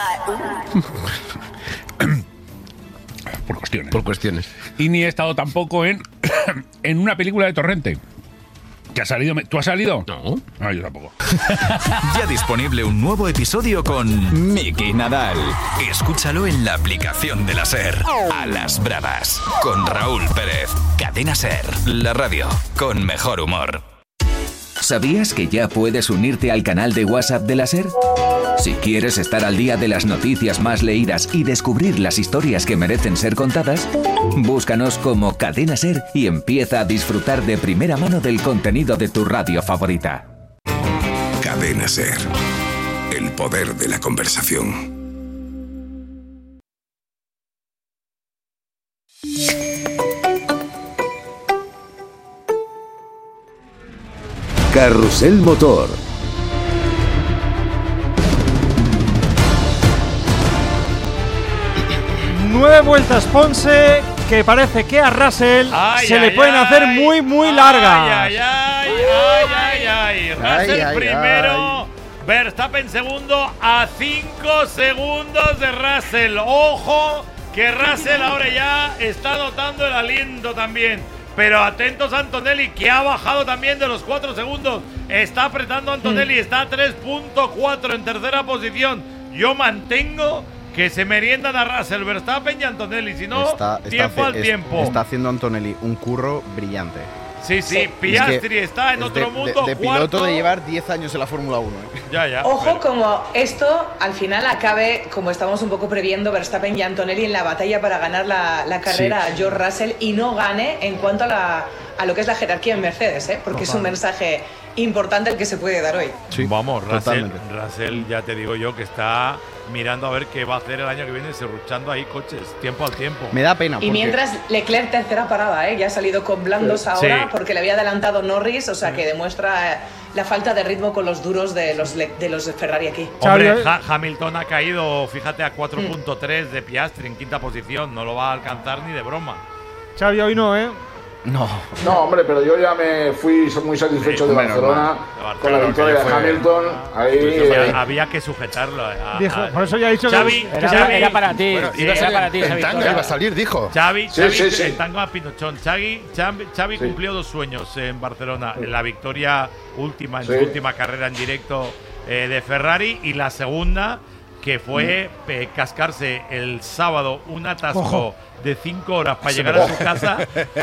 Por cuestiones. Y ni he estado tampoco en una película de Torrente. ¿Que ha salido? ¿Tú has salido? No. No, yo tampoco. Ya disponible un nuevo episodio con Miki Nadal. Escúchalo en la aplicación de la SER. A las bravas. Con Raúl Pérez. Cadena SER. La radio con mejor humor. ¿Sabías que ya puedes unirte al canal de WhatsApp de la SER? Si quieres estar al día de las noticias más leídas y descubrir las historias que merecen ser contadas, búscanos como Cadena SER y empieza a disfrutar de primera mano del contenido de tu radio favorita. Cadena SER. El poder de la conversación. Carrusel Motor. Nueve vueltas Ponce, que parece que a Russell se le pueden hacer muy largas. Russell primero, Verstappen segundo, a 5 segundos de Russell. Ojo, que Russell ahora ya está notando el aliento también. Pero atentos a Antonelli, que ha bajado también de los 4 segundos. Está apretando Antonelli, está a 3.4 en tercera posición. Yo mantengo que se meriendan a Russell, Verstappen y Antonelli. Si no, tiempo al tiempo. Está haciendo Antonelli un curro brillante. Sí, Piastri está en otro mundo. De piloto de llevar 10 años en la Fórmula 1. Ya. Ojo, como esto al final acabe, como estamos un poco previendo, Verstappen y Antonelli en la batalla para ganar la carrera a George Russell y no gane en cuanto a a lo que es la jerarquía en Mercedes, porque es un mensaje importante el que se puede dar hoy. Sí, vamos, Russell, ya te digo yo que está mirando a ver qué va a hacer el año que viene, serruchando ahí coches, tiempo al tiempo. Me da pena. Y mientras Leclerc tercera parada, ya ha salido con blandos ahora porque le había adelantado Norris, o sea que demuestra la falta de ritmo con los duros de los Ferrari aquí. Hombre, Hamilton ha caído, fíjate, a 4.3 de Piastri en quinta posición, no lo va a alcanzar ni de broma. Xavi, hoy no, No, hombre, pero yo ya me fui muy satisfecho de Barcelona con la victoria de Hamilton. Ahí había que sujetarlo. Por eso ya he dicho Xavi, era para ti. Bueno, era para ti. El Tanga iba a salir, dijo. Xavi, el Tanga a Pinochón. Xavi cumplió 2 sueños en Barcelona. La victoria última, en su última carrera en directo de Ferrari, y la segunda, que fue cascarse el sábado un atasco de 5 horas para llegar a su casa,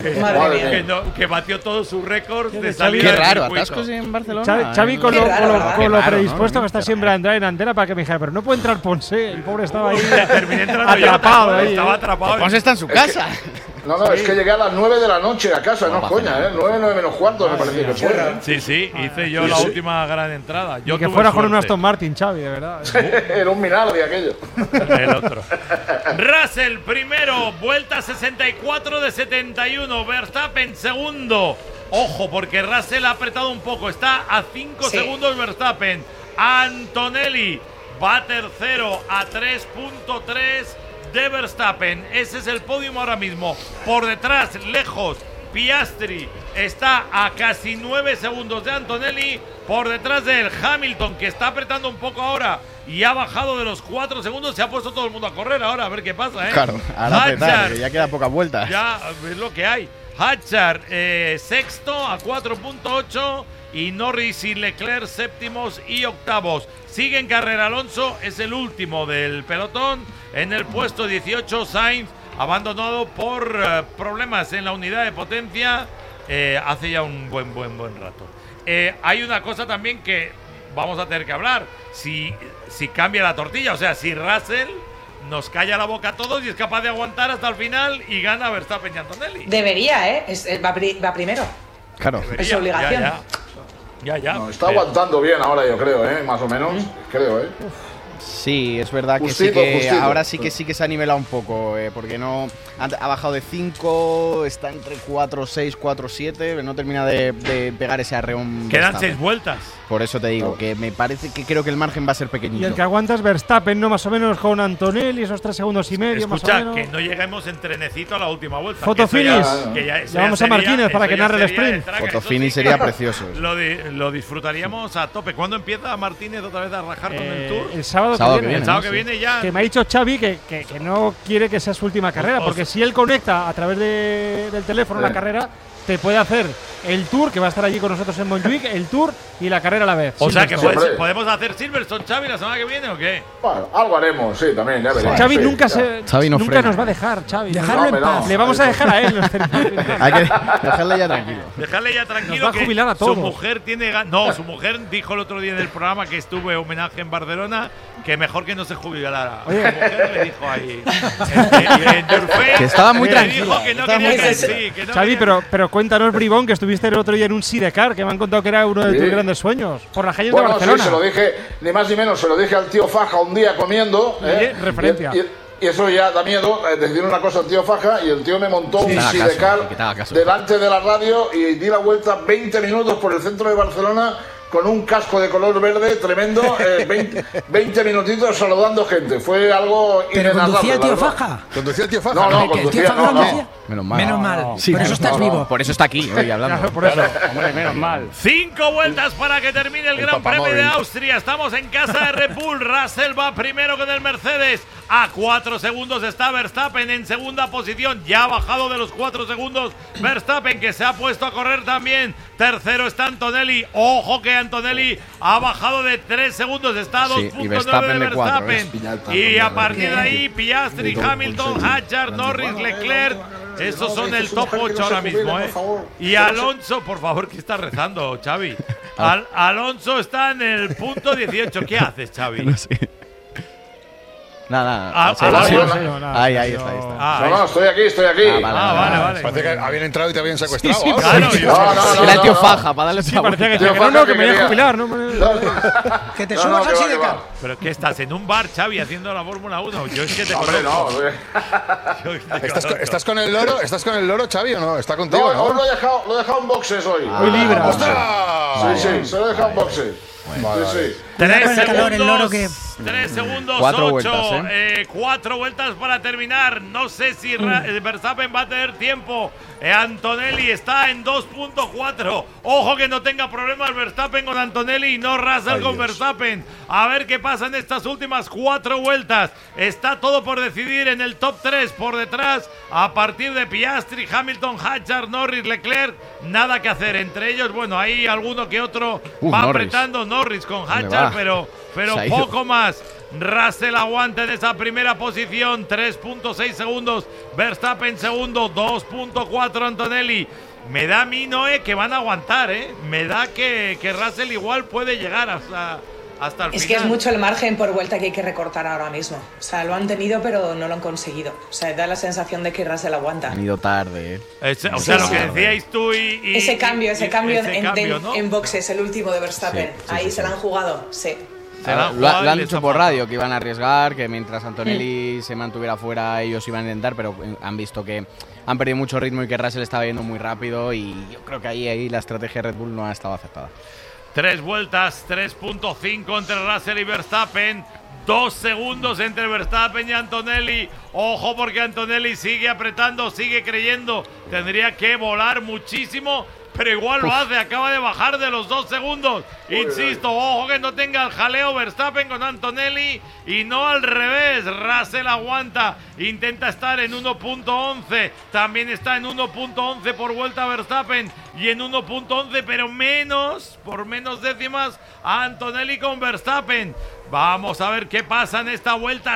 que batió todos sus récords de salida. Qué raro, atascos en Barcelona. Xavi con lo predispuesto que está siempre a entrar en antena para que me dijera, pero no puede entrar Ponce, el pobre estaba ahí atrapado. Estaba atrapado. Ponce está en su casa. No, es que llegué a las 9 de la noche a casa, no coña, 9 menos cuarto me parece que fue. Sí, hice yo la última gran entrada. Y que fuera con un Aston Martin, Xavi, de verdad. Era un Minardi aquello. El otro. Russell primero, vuelta 64 de 71. Verstappen segundo. Ojo, porque Russell ha apretado un poco. Está a 5 segundos Verstappen. Antonelli va tercero a 3.3 de Verstappen. Ese es el podium ahora mismo. Por detrás, lejos, Piastri está a casi 9 segundos de Antonelli. Por detrás de él, Hamilton, que está apretando un poco ahora y ha bajado de los 4 segundos. Se ha puesto todo el mundo a correr ahora, a ver qué pasa, Claro, ahora apretar, que ya queda pocas vueltas. Ya es lo que hay. Hatchard sexto a 4.8 y Norris y Leclerc séptimos y octavos. Sigue en carrera Alonso, es el último del pelotón. En el puesto 18, Sainz, abandonado por problemas en la unidad de potencia hace ya un buen rato. Hay una cosa también que vamos a tener que hablar. Si cambia la tortilla, o sea, si Russell nos calla la boca a todos y es capaz de aguantar hasta el final y gana Verstappen y Antonelli. Debería, va primero. Claro. Es su obligación. Ya. No, está aguantando bien ahora, yo creo, más o menos. Creo, Sí, es verdad que justito. Ahora sí que se ha nivelado un poco, porque no ha bajado de 5, está entre 4.6, 4.7, no termina de pegar ese arreón. Quedan 6 vueltas. Por eso te digo que me parece que creo que el margen va a ser pequeñito. Y el que aguanta es Verstappen, ¿no? Más o menos con Antonelli, esos 3 segundos y medio. Escucha, más o menos. que no lleguemos en trenecito a la última vuelta. Fotofinish. Llamamos a Martínez para que narre el sprint. Fotofinish sería precioso. Lo disfrutaríamos a tope. ¿Cuándo empieza Martínez otra vez a rajar con el Tour? El sábado que viene. El sábado que viene ya. Que me ha dicho Xavi que no quiere que sea su última carrera, porque si él conecta a través del teléfono la carrera, te puede hacer el Tour, que va a estar allí con nosotros en Montjuic, el Tour y la carrera a la vez. O sea que podemos hacer Silverstone, Xavi, la semana que viene, ¿o qué? Bueno, algo haremos, sí, también, ya veremos. Xavi nunca nunca nos va a dejar, Xavi. Dejarlo en paz. Le vamos a dejar a él. Hay que dejarle ya tranquilo. Dejarle ya tranquilo. Nos va a jubilar a todos. Su mujer tiene su mujer dijo el otro día en el programa que estuve homenaje en Barcelona que mejor que no se jubilara. Oye, su mujer le dijo ahí que estaba muy tranquilo. Dijo que no quería que sí, que no. Xavi, pero cuéntanos, Bribón, que estuviste el otro día en un sidecar, que me han contado que era uno de tus grandes sueños, por las calles de Barcelona. Sí, se lo dije, ni más ni menos, se lo dije al tío Faja un día comiendo. Referencia. Y eso ya da miedo, decir una cosa al tío Faja, y el tío me montó un sidecar delante de la radio y di la vuelta 20 minutos por el centro de Barcelona con un casco de color verde tremendo, 20 minutitos saludando gente. Fue algo inenarrable. ¿Conducía el tío Faja? ¿Conducía el tío Faja? No, conducía, no. Menos mal. Menos mal. Sí, por eso estás vivo. Por eso está aquí hoy hablando. Claro, por eso. Hombre, menos mal. 5 vueltas para que termine el Gran Premio de Austria. Estamos en casa de Red Bull. Russell va primero con el Mercedes. A 4 segundos está Verstappen en segunda posición. Ya ha bajado de los 4 segundos Verstappen, que se ha puesto a correr también. Tercero está Antonelli. Ojo que Antonelli ha bajado de 3 segundos. Está a 2.9 de Verstappen. Y a partir de ahí, Piastri, Hamilton, Hatchard, Norris, Leclerc. Esos son el top 8 ahora mismo, Y Alonso, por favor, ¿qué está rezando, Xavi? Alonso está en el punto 18. ¿Qué haces, Xavi? No sé. Nada. Ahí está. No, estoy aquí. Vale. Parece que habían entrado y te habían secuestrado. Sí, claro. Era el tío Faja, para darle parecía que me voy a jubilar, ¿no? Que te subas al sidecar. ¿Pero qué estás? ¿En un bar, Xavi, haciendo la Fórmula 1? Yo es que te Hombre, conozco. ¿Estás con el loro? ¿Estás con el loro, Xavi, o no? ¿Está contigo? No, lo he dejado en boxes hoy. Hoy libra. Sí, se lo he dejado en boxes. Sí. 3 calor, el loro que... 3 segundos, 4 8. vueltas, 4 vueltas para terminar. No sé si Verstappen va a tener tiempo. Antonelli está en 2.4. Ojo que no tenga problemas Verstappen con Antonelli y no Russell con Verstappen. A ver qué pasa en estas últimas 4 vueltas. Está todo por decidir en el top 3. Por detrás, a partir de Piastri, Hamilton, Hadjar, Norris, Leclerc. Nada que hacer. Entre ellos, bueno, hay alguno que otro va apretando. Norris con Hadjar, pero poco más. Russell aguanta en esa primera posición, 3.6 segundos. Verstappen segundo, 2.4 Antonelli. Me da a mí, Noé, que van a aguantar, ¿eh? Me da que Russell igual puede llegar hasta el final. Es que es mucho el margen por vuelta que hay que recortar ahora mismo. O sea, lo han tenido, pero no lo han conseguido. O sea, da la sensación de que Russell aguanta. Han ido tarde, lo que decíais tú y ese cambio ¿no? en boxes, el último de Verstappen. Ahí se lo han jugado, sí. Lo han dicho por radio, que iban a arriesgar, que mientras Antonelli se mantuviera fuera ellos iban a intentar, pero han visto que han perdido mucho ritmo y que Russell estaba yendo muy rápido y yo creo que ahí la estrategia de Red Bull no ha estado aceptada. 3 vueltas, 3.5 entre Russell y Verstappen. 2 segundos entre Verstappen y Antonelli. Ojo porque Antonelli sigue apretando, sigue creyendo. Tendría que volar muchísimo, pero igual lo hace. Acaba de bajar de los 2 segundos. Insisto, ojo que no tenga el jaleo Verstappen con Antonelli y no al revés. Russell aguanta, intenta estar en 1.11. También está en 1.11 por vuelta Verstappen y en 1.11, pero por menos décimas a Antonelli con Verstappen. Vamos a ver qué pasa en esta vuelta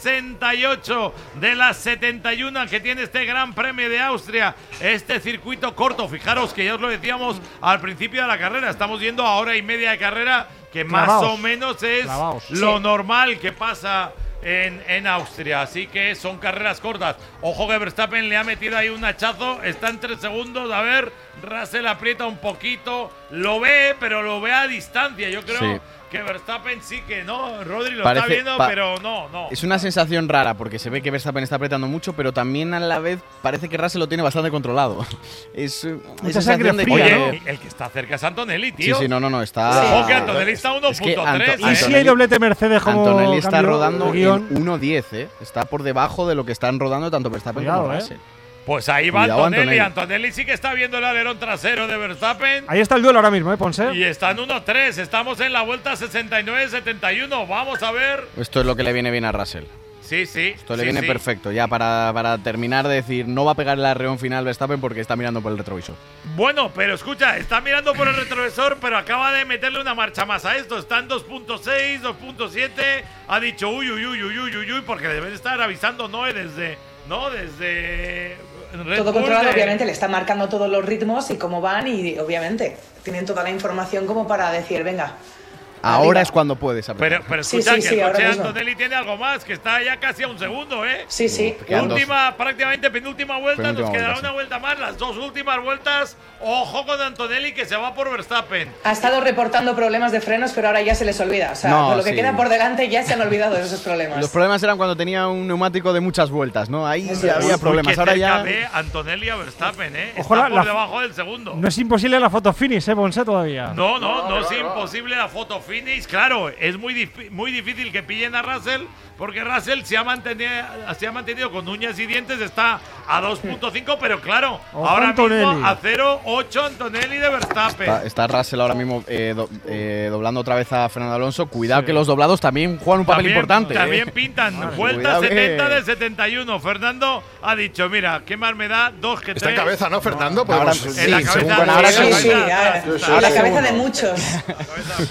68 de las 71 que tiene este Gran Premio de Austria. Este circuito corto, fijaros que ya os lo decíamos al principio de la carrera, estamos yendo a hora y media de carrera, que más o menos es lo normal que pasa en Austria. Así que son carreras cortas. Ojo que Verstappen le ha metido ahí un hachazo, está en 3 segundos. A ver, Russell aprieta un poquito, lo ve, pero lo ve a distancia. Yo creo que Verstappen sí que no. Rodri lo está viendo, pero no. Es una sensación rara porque se ve que Verstappen está apretando mucho, pero también a la vez parece que Russell lo tiene bastante controlado. Es esa sangre fría, Oye, el que está cerca es Antonelli, tío. Sí, no, está... Ojo que Antonelli está 1.3. ¿Y si hay doblete Mercedes como Antonelli está rodando en 1.10, Está por debajo de lo que están rodando tanto Verstappen como Russell. Pues ahí va Antonelli. Antonelli sí que está viendo el alerón trasero de Verstappen. Ahí está el duelo ahora mismo, Ponce. Y está en 1.3. Estamos en la vuelta 69-71. Vamos a ver. Esto es lo que le viene bien a Russell. Sí. Esto le viene perfecto. Ya para terminar de decir, no va a pegar el arreón final Verstappen porque está mirando por el retrovisor. Bueno, pero escucha, está mirando por el retrovisor, pero acaba de meterle una marcha más a esto. Está en 2.6, 2.7. Ha dicho uy, porque deben estar avisando Noé desde Red todo Bull controlado, obviamente le está marcando todos los ritmos y cómo van, y obviamente tienen toda la información como para decir, venga. Ahora es cuando puedes apretar. Pero escucha, que el coche de Antonelli tiene algo más, que está ya casi a 1 segundo, ¿eh? Sí. Prácticamente penúltima vuelta, nos quedará una vuelta más, las 2 últimas vueltas. Ojo con Antonelli que se va por Verstappen. Ha estado reportando problemas de frenos, pero ahora ya se les olvida. O sea, con lo que queda por delante ya se han olvidado de esos problemas. Los problemas eran cuando tenía un neumático de muchas vueltas, ¿no? Ahí había problemas. Ahora ya ve Antonelli a Verstappen, ¿eh? Está por debajo del segundo. No es imposible la foto finish, Ponce, todavía. No es imposible la foto finish. Claro, es muy difícil que pillen a Russell, porque Russell se ha mantenido con uñas y dientes, está a 2.5, pero claro, ahora mismo a 0.8 Antonelli de Verstappen. Está Russell ahora mismo doblando otra vez a Fernando Alonso. Cuidado que los doblados también juegan un papel importante. También pintan. Vuelta 70 de 71. Fernando ha dicho, mira, ¿qué más me da? 2 que 3. Está en cabeza, ¿no, Fernando? Ahora sí, la cabeza de muchos. Ahora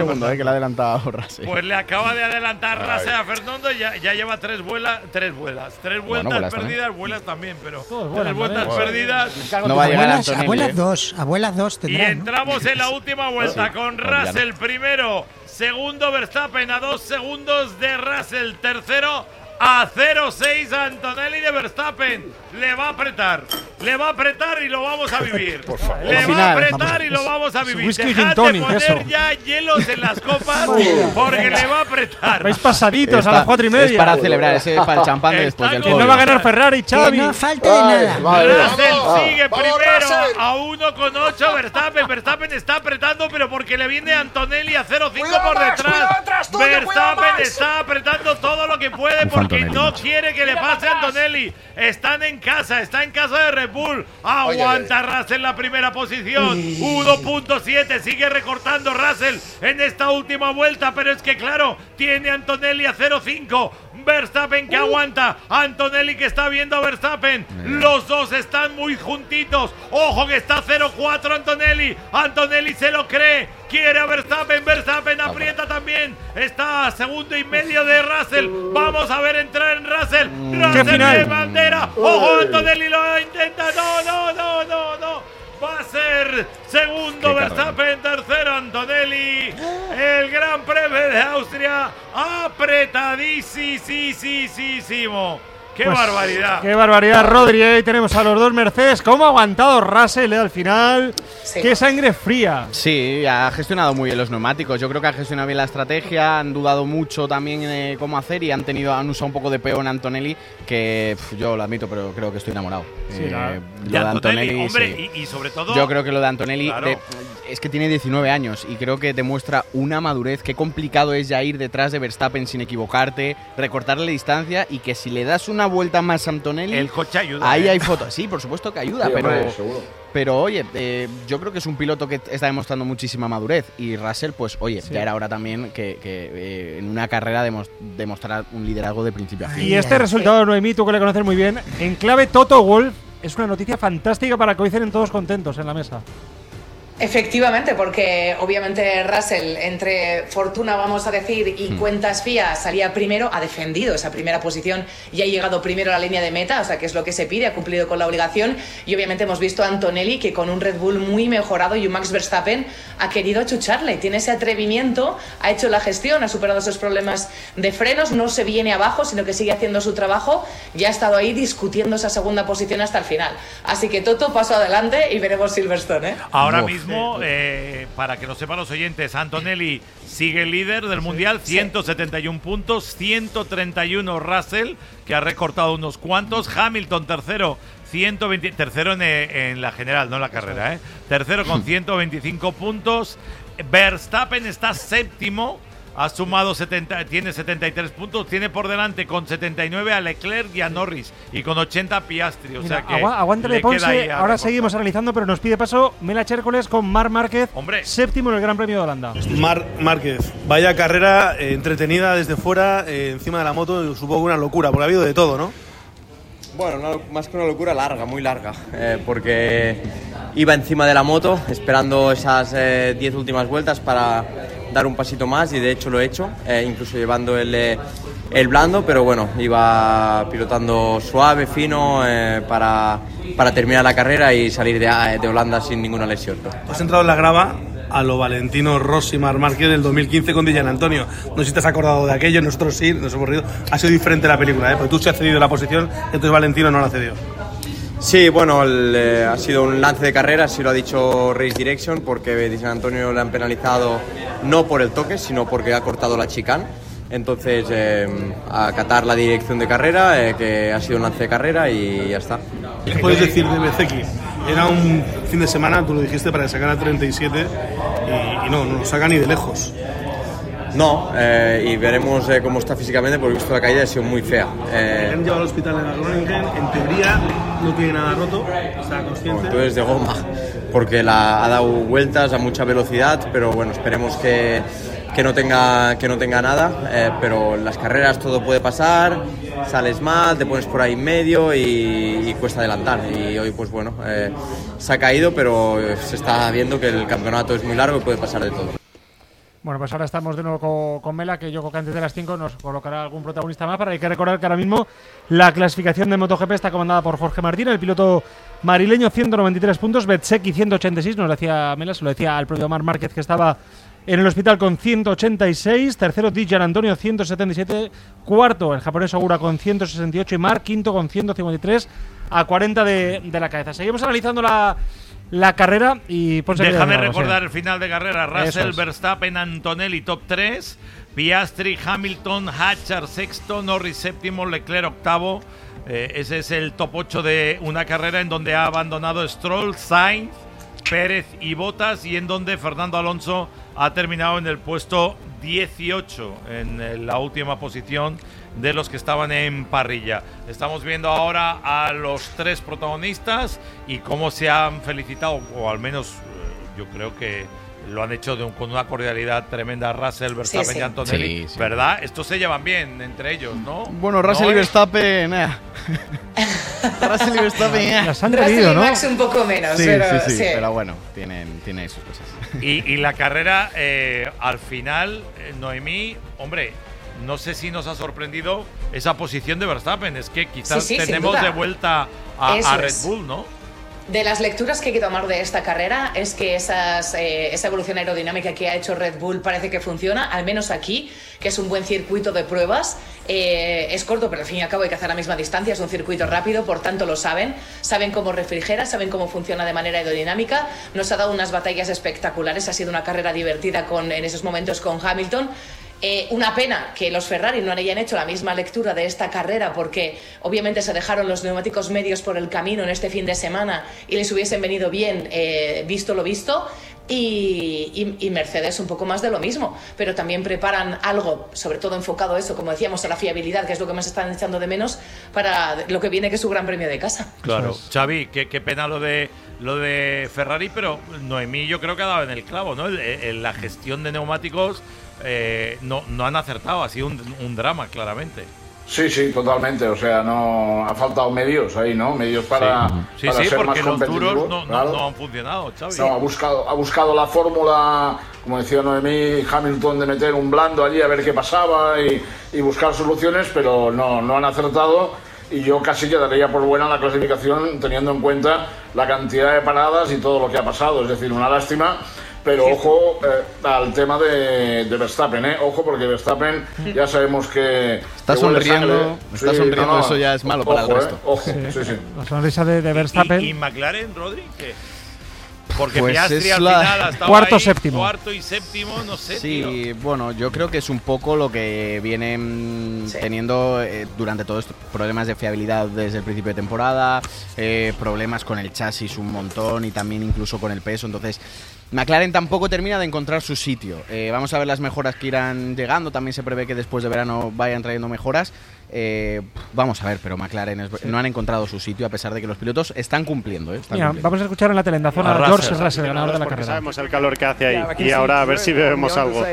segundo, que le ha adelantado Russell. Pues le acaba de adelantar Russell a Fernando y ya lleva tres vueltas perdidas, vuelas también, pero tres vueltas perdidas. No va a llegar Antonelli. Abuelas dos y tendrán, entramos en la última vuelta con Russell primero, segundo Verstappen a 2 segundos de Russell, tercero a 0.6 Antonelli de Verstappen. Le va a apretar y lo vamos a vivir. Le va a apretar y lo vamos a vivir. Dejad de poner ya hielos en las copas porque le va a apretar. Vais pasaditos a las 4:30. Es para celebrar, ese es para el champán después del podio. No va a ganar Ferrari, Xavi. No falta de nada. Russell sigue primero a 1.8 Verstappen. Verstappen está apretando, pero porque le viene Antonelli a 0.5 por detrás. Verstappen está apretando todo lo que puede porque no quiere que le pase a Antonelli. Está en casa de Red Bull. Aguanta Russell la primera posición. 1.7, sigue recortando Russell en esta última vuelta, pero es que claro, tiene Antonelli a 0.5. Verstappen que aguanta, Antonelli que está viendo a Verstappen. Los dos están muy juntitos. Ojo que está 0.4 Antonelli se lo cree. Quiere a Verstappen aprieta también. Está a 1.5 segundos de Russell. Vamos a ver entrar en Russell. Russell de bandera. Ojo, Antonelli lo intenta. No. Va a ser segundo Verstappen, tercero Antonelli. El Gran Premio de Austria apretadísimo. ¡Qué barbaridad! ¡Qué barbaridad, Rodri! Ahí tenemos a los dos Mercedes. ¿Cómo ha aguantado Russell al final? Sí. ¡Qué sangre fría! Sí, ha gestionado muy bien los neumáticos. Yo creo que ha gestionado bien la estrategia. Han dudado mucho también cómo hacer y han usado un poco de peón a Antonelli, que yo lo admito, pero creo que estoy enamorado. Sí, lo de Antonelli, hombre, sí. y sobre todo… Yo creo que lo de Antonelli… Claro. Es que tiene 19 años y creo que demuestra una madurez. Qué complicado es ya ir detrás de Verstappen sin equivocarte, recortarle distancia y que si le das una vuelta más a Antonelli… El coche ayuda. Ahí hay fotos. Sí, por supuesto que ayuda, sí, pero oye, yo creo que es un piloto que está demostrando muchísima madurez y Russell, pues oye, ya era hora también que en una carrera demostrar un liderazgo de principio a fin. Y este resultado, Noemí, tú que le conoces muy bien, en clave Toto Wolff, es una noticia fantástica para que hoy estén todos contentos en la mesa. Efectivamente, porque obviamente Russell, entre fortuna, vamos a decir, y cuentas fías, salía primero, ha defendido esa primera posición y ha llegado primero a la línea de meta, o sea que es lo que se pide, ha cumplido con la obligación. Y obviamente hemos visto a Antonelli que con un Red Bull muy mejorado y un Max Verstappen ha querido achucharle, tiene ese atrevimiento, ha hecho la gestión, ha superado esos problemas de frenos, no se viene abajo, sino que sigue haciendo su trabajo y ha estado ahí discutiendo esa segunda posición hasta el final. Así que Toto, paso adelante y veremos Silverstone, ¿eh? Ahora mismo, para que lo sepan los oyentes, Antonelli sigue líder del Mundial, 171 puntos, 131 Russell, que ha recortado unos cuantos, Hamilton tercero, 120, tercero en la general, no en la carrera, tercero con 125 puntos, Verstappen está séptimo, ha sumado tiene 73 puntos, tiene por delante con 79 a Leclerc y a Norris y con 80 Piastri. O sea que aguántale, Ponce. Ahora seguimos analizando, pero nos pide paso Mela Chércoles con Marc Márquez, séptimo en el Gran Premio de Holanda. Marc Márquez, vaya carrera entretenida desde fuera, encima de la moto, supongo una locura, porque ha habido de todo, ¿no? Bueno, más que una locura, larga, muy larga, porque iba encima de la moto esperando esas 10 últimas vueltas para dar un pasito más y de hecho lo he hecho, incluso llevando el blando, pero bueno, iba pilotando suave, fino, para terminar la carrera y salir de Holanda sin ninguna lesión. Has entrado en la grava a lo Valentino Rossi, Marc Márquez del 2015 con Di Giannantonio. No sé si te has acordado de aquello, nosotros sí, nos hemos reído. Ha sido diferente la película, pero tú se has cedido la posición, entonces Valentino no la ha cedido. Sí, bueno, ha sido un lance de carrera, así lo ha dicho Race Direction, porque Di Giannantonio le han penalizado no por el toque, sino porque ha cortado la chicane. Entonces, acatar la dirección de carrera, que ha sido un lance de carrera y ya está. ¿Qué puedes decir de Bezzecchi? Era un fin de semana, tú lo dijiste, para sacar a 37 y no lo saca ni de lejos. No, y veremos cómo está físicamente, porque he visto la caída, ha sido muy fea. Le han llevado al hospital de la Groningen, en teoría no tiene nada roto, está consciente. No, entonces de goma, porque ha dado vueltas a mucha velocidad, pero bueno, esperemos que no tenga nada, pero en las carreras todo puede pasar, sales mal, te pones por ahí en medio y cuesta adelantar. Y hoy pues bueno, se ha caído, pero se está viendo que el campeonato es muy largo y puede pasar de todo. Bueno, pues ahora estamos de nuevo con Mela, que yo creo que antes de las 5 nos colocará algún protagonista más. Pero hay que recordar que ahora mismo la clasificación de MotoGP está comandada por Jorge Martín, el piloto marileño, 193 puntos, Bezzecchi 186, nos lo decía Mela, se lo decía al propio Marc Márquez, que estaba en el hospital con 186, tercero Di Gianantonio 177, cuarto el japonés Ogura con 168 y Marc quinto con 153 a 40 de la cabeza. Seguimos analizando la carrera y déjame recordar el final de carrera. Russell, Verstappen, Antonelli top 3, Piastri, Hamilton, Hatcher sexto, Norris séptimo, Leclerc octavo. Ese es el top 8 de una carrera en donde ha abandonado Stroll, Sainz, Pérez y Bottas, y en donde Fernando Alonso ha terminado en el puesto 18, en la última posición de los que estaban en parrilla. Estamos viendo ahora a los 3 protagonistas y cómo se han felicitado, o al menos yo creo que lo han hecho con una cordialidad tremenda, Russell, Verstappen y Antonelli, ¿verdad? Estos se llevan bien entre ellos, ¿no? Bueno, Russell y Verstappen, Russell y Verstappen, las han reído, ¿no? Max un poco menos, sí, pero sí, pero bueno, tienen sus cosas. Y la carrera, al final, Noemí, hombre, no sé si nos ha sorprendido esa posición de Verstappen. Es que quizás tenemos de vuelta a Red Bull, ¿no? De las lecturas que hay que tomar de esta carrera es que esa evolución aerodinámica que ha hecho Red Bull parece que funciona, al menos aquí, que es un buen circuito de pruebas. Es corto, pero al fin y al cabo hay que hacer la misma distancia, es un circuito rápido, por tanto lo saben cómo refrigera, saben cómo funciona de manera aerodinámica. Nos ha dado unas batallas espectaculares, ha sido una carrera divertida en esos momentos con Hamilton. Una pena que los Ferrari no hayan hecho la misma lectura de esta carrera, porque obviamente se dejaron los neumáticos medios por el camino en este fin de semana y les hubiesen venido bien, visto lo visto. Y Mercedes un poco más de lo mismo, pero también preparan algo, sobre todo enfocado a eso, como decíamos, a la fiabilidad, que es lo que más están echando de menos para lo que viene, que es su gran premio de casa. Claro, Xavi, qué pena lo de Ferrari, pero Noemí yo creo que ha dado en el clavo, ¿no? La gestión de neumáticos no han acertado, ha sido un drama, claramente. Sí, totalmente. O sea, no ha faltado medios ahí, ¿no? Medios para ser más competitivos. No han funcionado, Xavi. No, ha buscado la fórmula, como decía Noemí, Hamilton, de meter un blando allí a ver qué pasaba y buscar soluciones, pero no han acertado. Y yo casi quedaría por buena la clasificación, teniendo en cuenta la cantidad de paradas y todo lo que ha pasado. Es decir, una lástima. Pero ojo al tema de Verstappen, ojo, porque Verstappen ya sabemos que está sonriendo, eso ya es malo para el resto. Ojo, sí. La sonrisa de Verstappen. ¿Y McLaren, Rodri? ¿Qué? Porque pues Piastri al final ha estado cuarto y séptimo, no sé. Sí, tío. Bueno, yo creo que es un poco lo que vienen teniendo durante todos estos problemas de fiabilidad desde el principio de temporada, problemas con el chasis un montón y también incluso con el peso. Entonces, McLaren tampoco termina de encontrar su sitio. Vamos a ver las mejoras que irán llegando. También se prevé que después de verano vayan trayendo mejoras. Vamos a ver, pero McLaren no han encontrado su sitio, a pesar de que los pilotos están cumpliendo. Vamos a escuchar en la telendazón a George Russell, ganador de la carrera. Sabemos el calor que hace ahí y ahora a ver si vemos algo.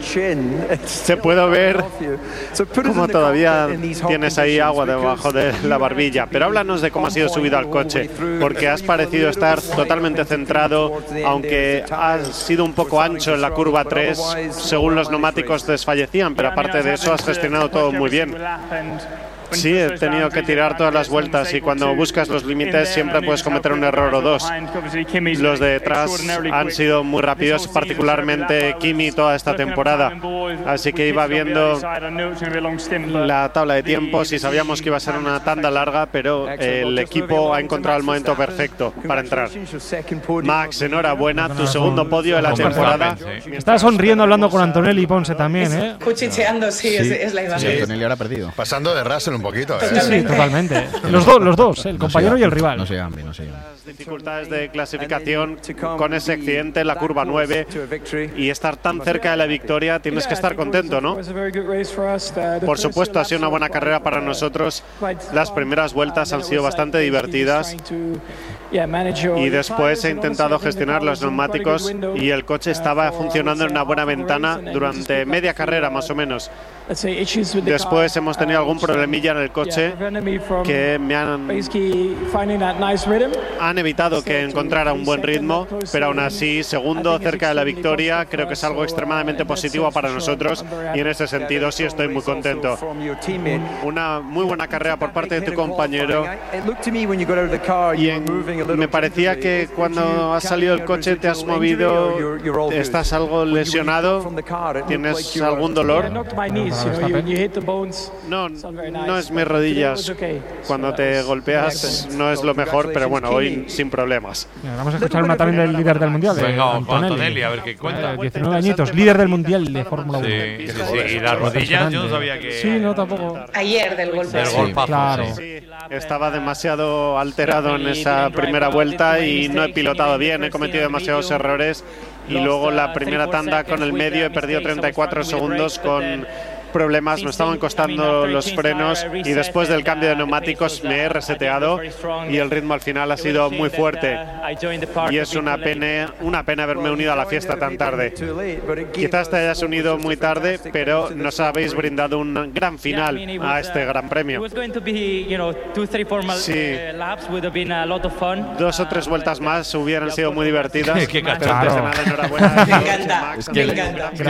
Se puede ver como todavía tienes ahí agua debajo de la barbilla, pero háblanos de cómo ha sido subido al coche, porque has parecido estar totalmente centrado, aunque has sido un poco ancho en la curva 3, según los neumáticos desfallecían, pero aparte de eso has gestionado todo muy bien. Sí, he tenido que tirar todas las vueltas y cuando buscas los límites siempre puedes cometer un error o dos. Los de detrás han sido muy rápidos, particularmente Kimi toda esta temporada. Así que iba viendo la tabla de tiempos y sabíamos que iba a ser una tanda larga, pero el equipo ha encontrado el momento perfecto para entrar. Max, enhorabuena, tu segundo podio de la temporada. Está sonriendo hablando con Antonelli y Ponce también, Cuchicheando, sí. Es la imagen. Sí, Antonelli ahora perdido. Pasando de Russell un poquito, Sí, totalmente. Los dos, el compañero y el rival. No se llevan bien. Las dificultades de clasificación con ese accidente en la curva 9 y estar tan cerca de la victoria, tienes que estar contento, ¿no? Por supuesto, ha sido una buena carrera para nosotros. Las primeras vueltas han sido bastante divertidas y después he intentado gestionar los neumáticos y el coche estaba funcionando en una buena ventana durante media carrera más o menos. Después hemos tenido algún problemilla en el coche que me han evitado que encontrara un buen ritmo, pero aún así, segundo cerca de la victoria, creo que es algo extremadamente positivo para nosotros y en ese sentido sí estoy muy contento. Una muy buena carrera por parte de tu compañero y me parecía que cuando has salido del coche te has movido, estás algo lesionado, ¿tienes algún dolor? No es mis rodillas. Cuando te golpeas no es lo mejor, pero bueno, hoy sin problemas. Vamos a escuchar una también del líder del mundial. Venga, Antonelli, a ver qué cuenta. 19 añitos, líder del mundial de Fórmula 1. Sí, y las rodillas yo no sabía que... Sí, no, tampoco. Ayer del golpe. Claro. Sí, estaba demasiado alterado en esa primera vuelta y no he pilotado bien, he cometido demasiados errores y luego la primera tanda con el medio he perdido 34 segundos con problemas, me estaban costando los frenos y después del cambio de neumáticos me he reseteado y el ritmo al final ha sido muy fuerte y es una pena haberme unido a la fiesta tan tarde. Quizás te hayas unido muy tarde, pero nos habéis brindado un gran final a este gran premio. Sí, 2 o 3 vueltas más hubieran sido muy divertidas. Qué pero cacharro. antes de nada, enhorabuena. Me encanta, Es que me encanta.